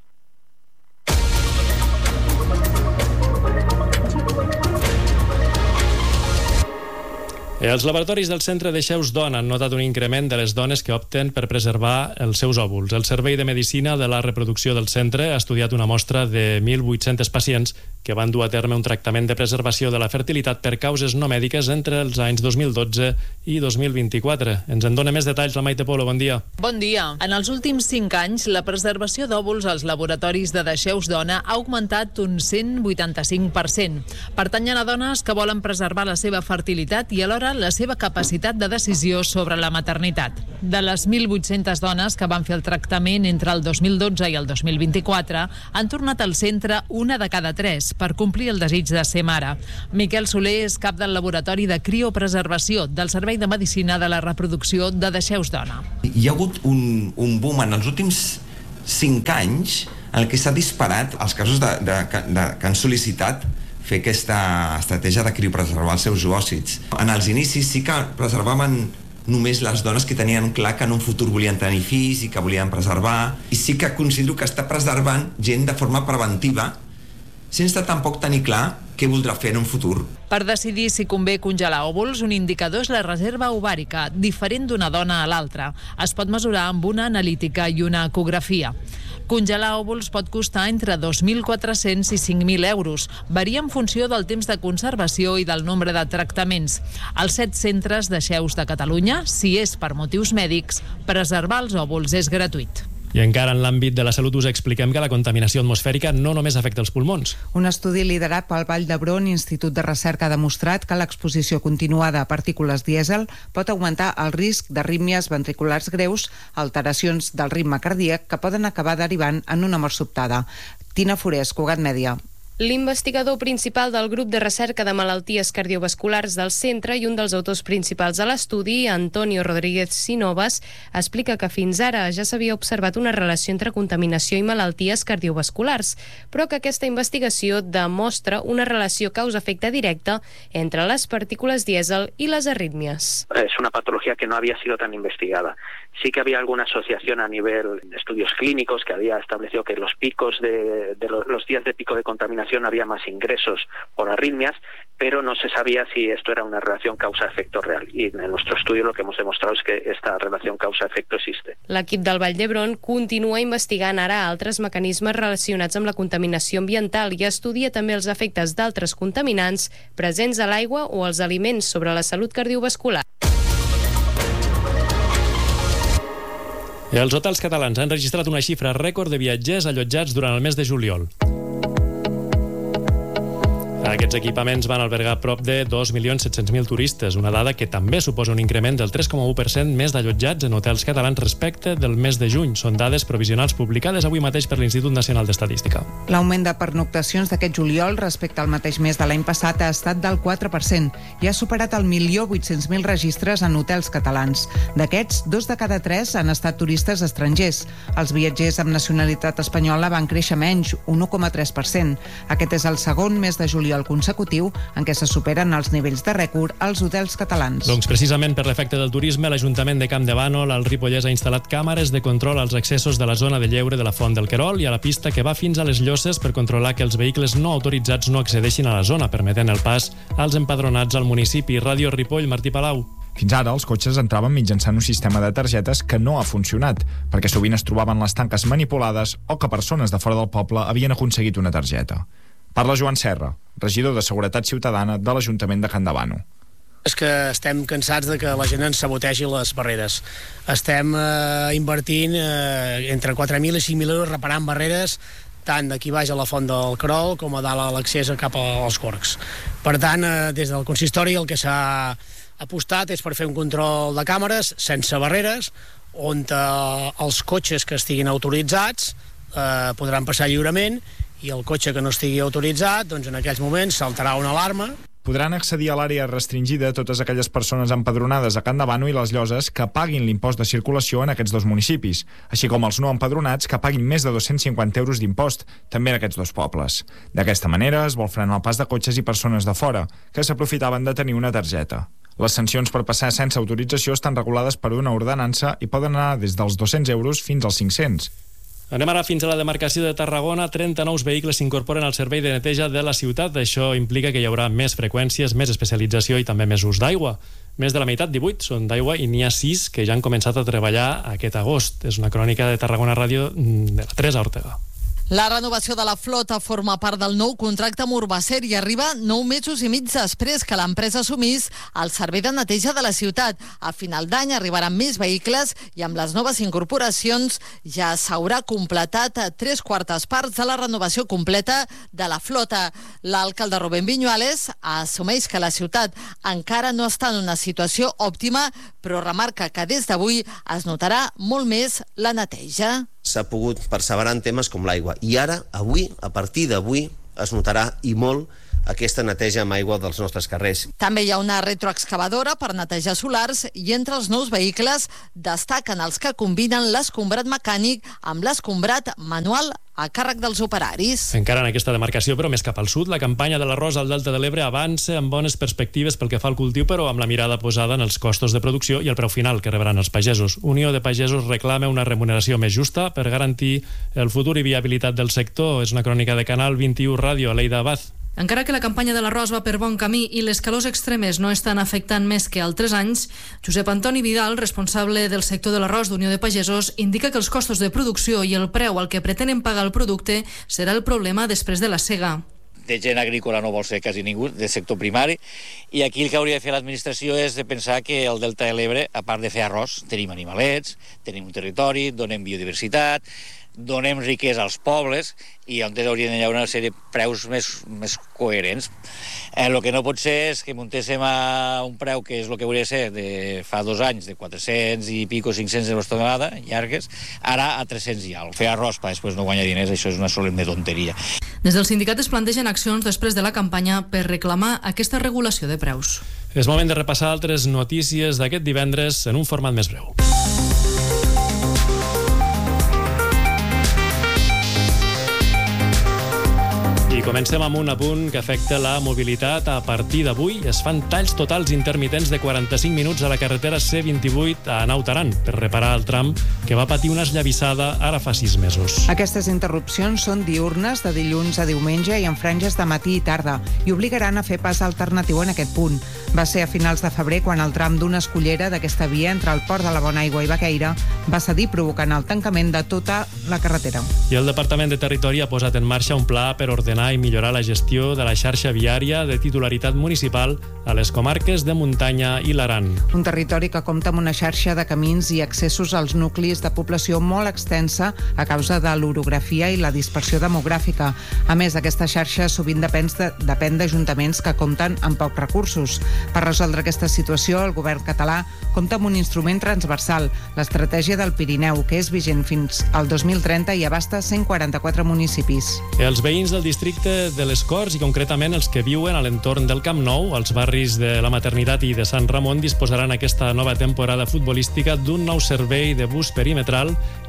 Els laboratoris del Centre Deixeu-vos Dona han notat un increment de les dones que opten per preservar els seus òvuls. El Servei de Medicina de la Reproducció del centre ha estudiat una mostra de mil vuit-cents pacients que van dur a terme un tractament de preservació de la fertilitat per causes no mèdiques entre els anys dos mil dotze i dos mil vint-i-quatre. Ens en dona més detalls la Maite Polo. Bon dia. Bon dia. En els últims cinc anys, la preservació d'òvuls als laboratoris de Deixeu-vos Dona ha augmentat un cent vuitanta-cinc per cent. Pertanyen a dones que volen preservar la seva fertilitat i alhora la seva capacitat de decisió sobre la maternitat. De les mil vuit-centes dones que van fer el tractament entre el dos mil dotze i el dos mil vint-i-quatre, han tornat al centre una de cada tres per complir el desig de ser mare. Miquel Soler és cap del laboratori de criopreservació del Servei de Medicina de la Reproducció de Deixeu-vos Dona. Hi ha hagut un, un boom en els últims cinc anys en el que s'ha disparat els casos de, de, de, que han sol·licitat fer aquesta estratègia de criopreservar els seus oòcits. En els inicis sí que preservaven només les dones que tenien clar que en un futur volien tenir fills i que volien preservar, i sí que considero que està preservant gent de forma preventiva sense tampoc tenir clar què voldrà fer en un futur. Per decidir si convé congelar òvuls, un indicador és la reserva ovàrica, diferent d'una dona a l'altra. Es pot mesurar amb una analítica i una ecografia. Congelar òvuls pot costar entre dos mil quatre-cents i cinc mil euros. Varia en funció del temps de conservació i del nombre de tractaments. Als set centres Deixeu-vos de Catalunya, si és per motius mèdics, preservar els òvuls és gratuït. I encara en l'àmbit de la salut us expliquem que la contaminació atmosfèrica no només afecta els pulmons. Un estudi liderat pel Vall d'Hebron, Institut de Recerca, ha demostrat que l'exposició continuada a partícules dièsel pot augmentar el risc d'arrítmies ventriculars greus, alteracions del ritme cardíac que poden acabar derivant en una mort sobtada. Tina Forés, Cugat Mèdia. L'investigador principal del grup de recerca de malalties cardiovasculars del centre i un dels autors principals de l'estudi, Antonio Rodríguez Sinovas, explica que fins ara ja s'havia observat una relació entre contaminació i malalties cardiovasculars, però que aquesta investigació demostra una relació causa-efecte directa entre les partícules dièsel y las arritmias. Es una patología que no había sido tan investigada. Sí que había alguna asociación a nivel de estudios clínicos que había establecido que los picos de, de los, los días de pico de contaminación había más ingresos por arritmias, pero no se sabía si esto era una relación causa-efecto real. Y en nuestro estudio lo que hemos demostrado es que esta relación causa-efecto existe. L'equip del Vall d'Hebron continua investigant ara altres mecanismes relacionats amb la contaminació ambiental i estudia també els efectes d'altres contaminants presents a l'aigua o als aliments sobre la salut cardiovascular. Els hotels catalans han registrat una xifra rècord de viatgers allotjats durant el mes de juliol. Aquests equipaments van albergar prop de dos milions set-cents mil turistes, una dada que també suposa un increment del tres coma u per cent més d'allotjats en hotels catalans respecte del mes de juny. Són dades provisionals publicades avui mateix per l'Institut Nacional d'Estadística. L'augment de pernoctacions d'aquest juliol respecte al mateix mes de l'any passat ha estat del quatre per cent i ha superat el milió vuit-cents mil registres en hotels catalans. D'aquests, dos de cada tres han estat turistes estrangers. Els viatgers amb nacionalitat espanyola van créixer menys, un u coma tres per cent. Aquest és el segon mes de juliol consecutiu en què se superen els nivells de rècord als hotels catalans. Doncs precisament per l'efecte del turisme, l'Ajuntament de Camp de Bànol, al Ripollès, ha instal·lat càmeres de control als accessos de la zona de lleure de la Font del Querol i a la pista que va fins a les Llosses per controlar que els vehicles no autoritzats no accedeixin a la zona, permetent el pas als empadronats al municipi. Ràdio Ripoll, Martí Palau. Fins ara, els cotxes entraven mitjançant un sistema de targetes que no ha funcionat, perquè sovint es trobaven les tanques manipulades o que persones de fora del poble havien aconseguit una targeta. Parla Joan Serra, regidor de Seguretat Ciutadana de l'Ajuntament de Campdevànol. És que estem cansats de que la gent ens sabotegi les barreres. Estem eh, invertint eh, entre quatre mil i cinc mil euros reparant barreres tant d'aquí baix a la Font del Querol com a dalt a l'accés cap als Gorgs. Per tant, eh, des del consistori el que s'ha apostat és per fer un control de càmeres sense barreres, on eh, els cotxes que estiguin autoritzats eh, podran passar lliurement i el cotxe que no estigui autoritzat, doncs en aquells moments saltarà una alarma. Podran accedir a l'àrea restringida totes aquelles persones empadronades a Campdevànol i les Lloses que paguin l'impost de circulació en aquests dos municipis, així com els no empadronats que paguin més de dos-cents cinquanta euros d'impost, també en aquests dos pobles. D'aquesta manera es vol frenar el pas de cotxes i persones de fora, que s'aprofitaven de tenir una targeta. Les sancions per passar sense autorització estan regulades per una ordenança i poden anar des dels dos-cents euros fins als cinc-cents. Anem ara fins a la demarcació de Tarragona. trenta nous vehicles s'incorporen al servei de neteja de la ciutat. Això implica que hi haurà més freqüències, més especialització i també més ús d'aigua. Més de la meitat, divuit, són d'aigua i n'hi ha sis que ja han començat a treballar aquest agost. És una crònica de Tarragona Ràdio de la Teresa Ortega. La renovació de la flota forma part del nou contracte amb Urbacer i arriba nou mesos i mig després que l'empresa assumís el servei de neteja de la ciutat. A final d'any arribaran més vehicles i amb les noves incorporacions ja s'haurà completat tres quartes parts de la renovació completa de la flota. L'alcalde Rubén Viñuales assumeix que la ciutat encara no està en una situació òptima, però remarca que des d'avui es notarà molt més la neteja. S'ha pogut perseverar en temes com l'aigua. I ara, avui, a partir d'avui, es notarà i molt aquesta neteja amb aigua dels nostres carrers. També hi ha una retroexcavadora per netejar solars i entre els nous vehicles destaquen els que combinen l'escombrat mecànic amb l'escombrat manual a càrrec dels operaris. Encara en aquesta demarcació, però més cap al sud, la campanya de l'arròs al Delta de l'Ebre avança amb bones perspectives pel que fa al cultiu, però amb la mirada posada en els costos de producció i el preu final que rebran els pagesos. Unió de Pagesos reclama una remuneració més justa per garantir el futur i viabilitat del sector. És una crònica de Canal vint-i-u Ràdio, Aleida Abad. Encara que la campanya de l'arròs va per bon camí i les calors extremes no estan afectant més que altres anys, Josep Antoni Vidal, responsable del sector de l'arròs d'Unió de Pagesos, indica que els costos de producció i el preu al que pretenen pagar el producte serà el problema després de la sega. De gent agrícola no vol ser quasi ningú, de sector primari, i aquí el que hauria de fer l'administració és de pensar que el Delta de l'Ebre, a part de fer arròs, tenim animalets, tenim un territori, donem biodiversitat, donem riquesa als pobles i on haurien d'hi haver una sèrie de preus més, més coherents. Eh, el que no pot ser és que muntéssim a un preu que és el que hauria de ser de fa dos anys, de quatre-cents i pico, cinc-cents euros tonelada, llargues, ara a tres-cents i alt. Fer arròs per després no guanyar diners, això és una solemne tonteria. Des del sindicat es plantegen accions després de la campanya per reclamar aquesta regulació de preus. És moment de repassar altres notícies d'aquest divendres en un format més breu. I comencem amb un apunt que afecta la mobilitat. A partir d'avui es fan talls totals intermitents de quaranta-cinc minuts a la carretera C vint-i-vuit a Naut Aran per reparar el tram que va patir una esllavissada ara fa sis mesos. Aquestes interrupcions són diürnes de dilluns a diumenge i en franges de matí i tarda i obligaran a fer pas alternatiu en aquest punt. Va ser a finals de febrer quan el tram d'una escullera d'aquesta via entre el Port de la Bonaigua i Baqueira va cedir provocant el tancament de tota la carretera. I el Departament de Territori ha posat en marxa un pla per ordenar i millorar la gestió de la xarxa viària de titularitat municipal a les comarques de muntanya i l'Aran. Un territori que compta amb una xarxa de camins i accessos als nuclis de població molt extensa a causa de l'orografia i la dispersió demogràfica. A més, aquesta xarxa sovint depèn de, depèn d'ajuntaments que compten amb pocs recursos. Per resoldre aquesta situació, el govern català compta amb un instrument transversal, l'Estratègia del Pirineu, que és vigent fins al dos mil trenta i abasta cent quaranta-quatre municipis. Els veïns del districte de les Corts i concretament els que viuen a l'entorn del Camp Nou, als barris de la Maternitat i de Sant Ramon, disposaran aquesta nova temporada futbolística d'un nou servei de bus perimetral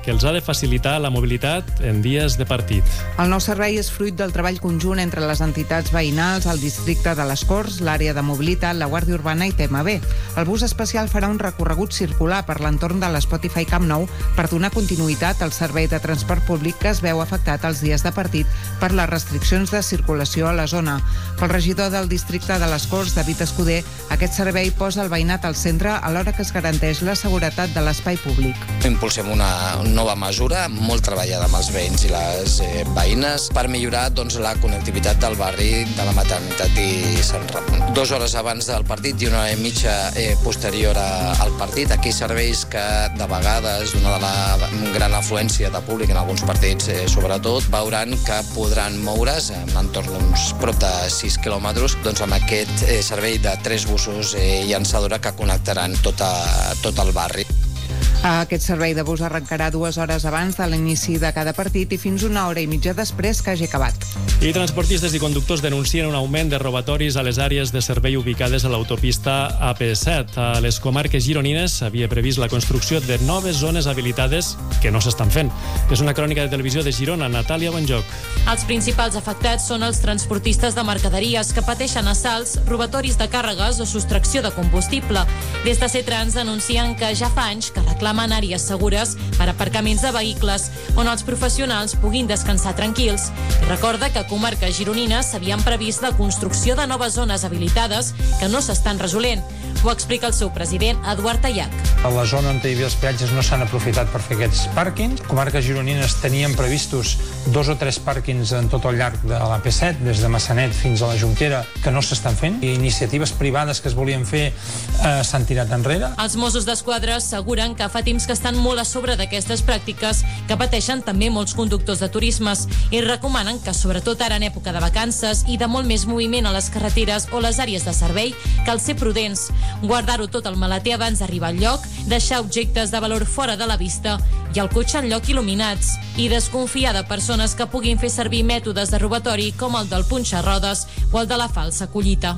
que els ha de facilitar la mobilitat en dies de partit. El nou servei és fruit del treball conjunt entre les entitats veïnals, el districte de les Corts, l'àrea de mobilitat, la Guàrdia Urbana i T M B. El bus especial farà un recorregut circular per l'entorn de l'Spotify Camp Nou per donar continuïtat al servei de transport públic que es veu afectat els dies de partit per les restriccions de circulació a la zona. Pel regidor del districte de les Corts, David Escudé, aquest servei posa el veïnat al centre alhora que es garanteix la seguretat de l'espai públic. Impulsem una nova mesura molt treballada amb els veïns i les eh, veïnes per millorar doncs, la connectivitat del barri de la Maternitat i Sant Ramon. Dues hores abans del partit i una hora i mitja eh, posterior a, al partit. Aquí serveis que de vegades, una de la gran afluència de públic en alguns partits eh, sobretot, veuran que podran moure's en entorn d'uns prop de sis quilòmetres doncs, amb aquest eh, servei de tres busos eh, llançadora que connectaran tot, a, tot el barri. Aquest servei de bus arrencarà dues hores abans de l'inici de cada partit i fins una hora i mitja després que hagi acabat. I transportistes i conductors denuncien un augment de robatoris a les àrees de servei ubicades a l'autopista A P set. A les comarques gironines s'havia previst la construcció de noves zones habilitades que no s'estan fent. És una crònica de televisió de Girona. Natàlia Bonjoc. Els principals afectats són els transportistes de mercaderies que pateixen assalts, robatoris de càrregues o sostracció de combustible. Des de Cetrans denuncien que ja fa anys que reclamen àrees segures per aparcaments de vehicles on els professionals puguin descansar tranquils. I recorda que a comarques gironines s'havien previst la construcció de noves zones habilitades que no s'estan resolent. Ho explica el seu president, Eduard Tallac. A la zona on hi havia els peatges no s'han aprofitat per fer aquests pàrquings. Comarques gironines tenien previstos dos o tres pàrquings en tot el llarg de l'A P set, des de Massanet fins a la Jonquera, que no s'estan fent. I iniciatives privades que es volien fer eh, s'han tirat enrere. Els Mossos d'Esquadra asseguren que fa temps que estan molt a sobre d'aquestes pràctiques que pateixen també molts conductors de turismes i recomanen que, sobretot ara en època de vacances i de molt més moviment a les carreteres o les àrees de servei, cal ser prudents, guardar-ho tot al maleter abans d'arribar al lloc, deixar objectes de valor fora de la vista i el cotxe en lloc il·luminats i desconfiar de persones que puguin fer servir mètodes de robatori com el del punxa-rodes o el de la falsa collita.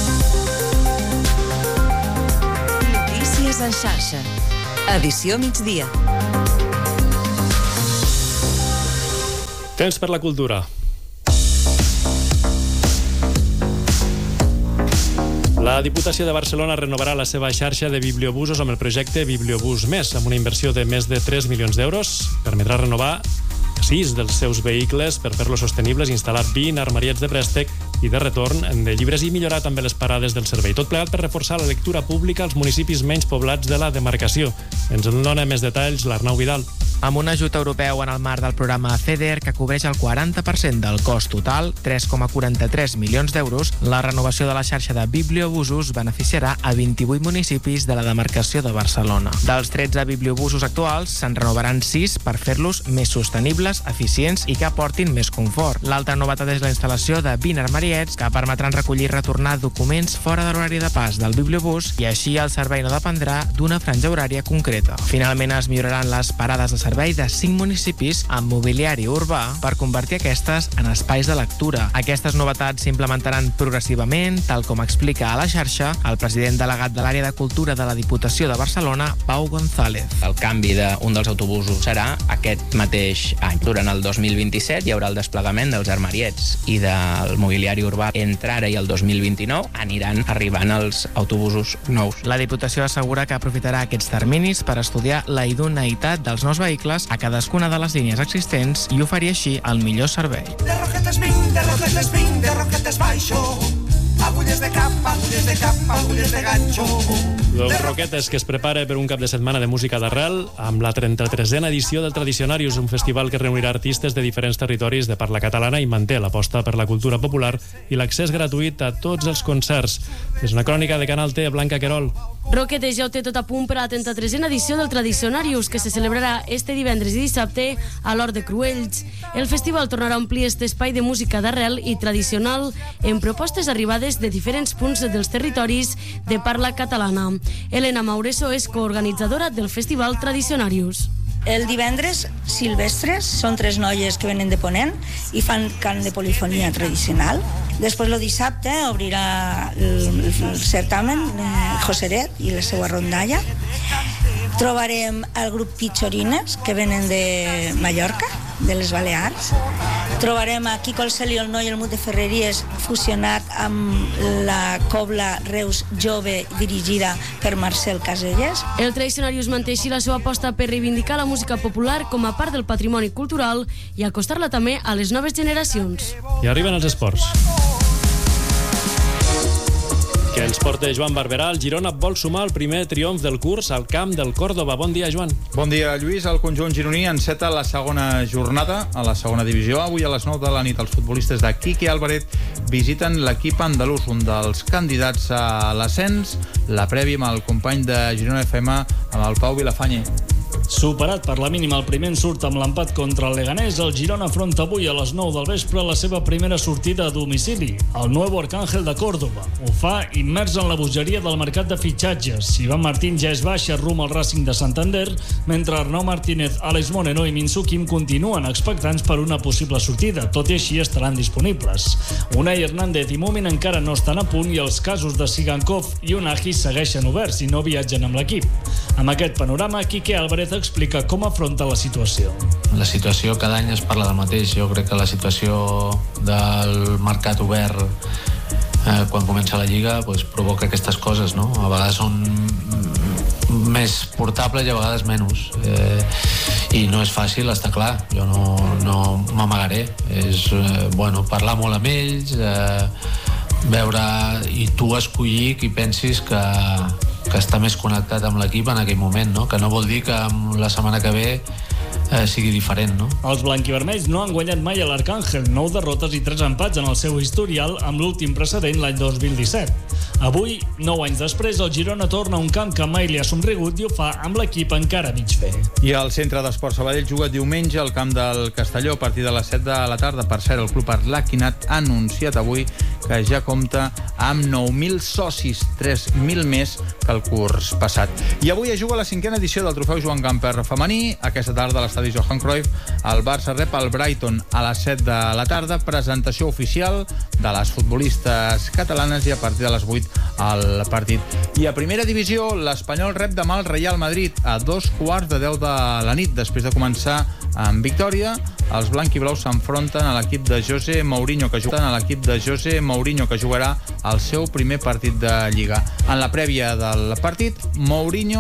Notícies en xarxa. Edició migdia. Temps per la cultura. La Diputació de Barcelona renovarà la seva xarxa de bibliobusos amb el projecte Bibliobús Més, amb una inversió de més de tres milions d'euros. Permetrà renovar sis dels seus vehicles per fer-los sostenibles, instal·lar vint armariets de préstec i de retorn de llibres i millorar també les parades del servei. Tot plegat per reforçar la lectura pública als municipis menys poblats de la demarcació. Ens en dona més detalls l'Arnau Vidal. Amb un ajut europeu en el marc del programa FEDER, que cobreix el quaranta per cent del cost total, tres coma quaranta-tres milions d'euros, la renovació de la xarxa de bibliobusos beneficiarà a vint-i-vuit municipis de la demarcació de Barcelona. Dels tretze bibliobusos actuals, se'n renovaran sis per fer-los més sostenibles, eficients i que aportin més confort. L'altra novetat és la instal·lació de vint armariets que permetran recollir i retornar documents fora de l'horari de pas del bibliobús i així el servei no dependrà d'una franja horària concreta. Finalment es milloraran les parades de servei de cinc municipis amb mobiliari urbà per convertir aquestes en espais de lectura. Aquestes novetats s'implementaran progressivament, tal com explica a la xarxa el president delegat de l'àrea de cultura de la Diputació de Barcelona, Pau González. El canvi d'un dels autobusos serà aquest mateix any. Durant el dos mil vint-i-set hi haurà el desplegament dels armariets i del mobiliari urbà. Entre ara i el dos mil vint-i-nou aniran arribant els autobusos nous. La Diputació assegura que aprofitarà aquests terminis per estudiar la idoneïtat dels nous vehicles a cadascuna de les línies existents i oferir així el millor servei. De Roquetes vinc, de Roquetes vinc, de Roquetes baixo. Agulles de cap, agulles de cap, agulles de ganxo. Los Roquetes, que es prepara per un cap de setmana de música d'arrel amb la trenta-tresena edició del Tradicionarius, un festival que reunirà artistes de diferents territoris de parla catalana i manté l'aposta per la cultura popular i l'accés gratuït a tots els concerts. És una crònica de Canal T, Blanca Querol. Roquetes ja ho té tot a punt per a la trenta-tresena edició del Tradicionarius, que se celebrarà este divendres i dissabte a l'Hort de Cruells. El festival tornarà a omplir este espai de música d'arrel i tradicional en propostes arribades de diferents punts dels territoris de parla catalana. Elena Maureso és coorganitzadora del Festival Tradicionarius. El divendres, Silvestres, són tres noies que venen de Ponent i fan cant de polifonia tradicional. Després, el dissabte, obrirà el, el certamen eh, Joseret i la seva rondalla. Trobarem el grup Pichorines, que venen de Mallorca, de les Balears. Trobarem a Quico el Cel i el Noi, el Mut de Ferreries, fusionat amb la cobla Reus Jove, dirigida per Marcel Caselles. El Tradicionarius manté així la seva aposta per reivindicar la música popular com a part del patrimoni cultural i acostar-la també a les noves generacions. I arriben els esports. Que ens porta Joan Barberà. El Girona vol sumar el primer triomf del curs al camp del Córdoba. Bon dia, Joan. Bon dia, Lluís. El conjunt gironí enceta la segona jornada a la segona divisió. Avui a les nou de la nit els futbolistes de Quique Álvarez visiten l'equip andalús, un dels candidats a l'ascens. La prèvia amb el company de Girona F M, amb el Pau Vilafañe. Superat per la mínima, el primer surt amb l'empat contra el Leganés. El Girona afronta avui a les nou del vespre la seva primera sortida a domicili, el Nuevo Arcángel de Córdoba. Ho fa immers en la bogeria del mercat de fitxatges. Iván Martín ja és baixa rum al Racing de Santander, mentre Arnau Martínez, Àlex Moreno i Minsu Kim continuen expectants per una possible sortida. Tot i així estaran disponibles. Unai Hernández i Mumin encara no estan a punt i els casos de Sigankov i Unagi segueixen oberts i no viatgen amb l'equip. Amb aquest panorama, Quique Álvarez explica com afronta la situació. La situació cada any es parla del mateix. Jo crec que la situació del mercat obert eh, quan comença la Lliga pues, provoca aquestes coses, no? A vegades són més portables i a vegades menys. Eh, I no és fàcil, està clar. Jo no, no m'amagaré. És eh, bueno, parlar molt amb ells, eh, veure i tu escollir qui pensis que que està més connectat amb l'equip en aquell moment, no? Que no vol dir que la setmana que ve eh, sigui diferent, no? Els blanquivermells no han guanyat mai a l'Arcàngel, nou derrotes i tres empats en el seu historial, amb l'últim precedent l'any dos mil disset. Avui, nou anys després, el Girona torna a un camp que mai li ha somrigut i ho fa amb l'equip encara mig fer. I el Centre d'Esports Sabadell juga diumenge al camp del Castelló a partir de les set de la tarda. Per cert, el club Arlequinat ha anunciat avui que ja compta amb nou mil socis, tres mil més que el curs passat. I avui es juga la cinquena edició del trofeu Joan Gamper femení. Aquesta tarda a l'estadi Johan Cruyff el Barça rep el Brighton a les set de la tarda. Presentació oficial de les futbolistes catalanes i a partir de les vuit al partit. I a primera divisió l'Espanyol rep demà el Real Madrid a dos quarts de deu de la nit. Després de començar amb victòria, els blanquiblaus s'enfronten a l'equip de José Mourinho, que juguen a l'equip de José Mourinho, que jugarà el seu primer partit de Lliga. En la prèvia del partit, Mourinho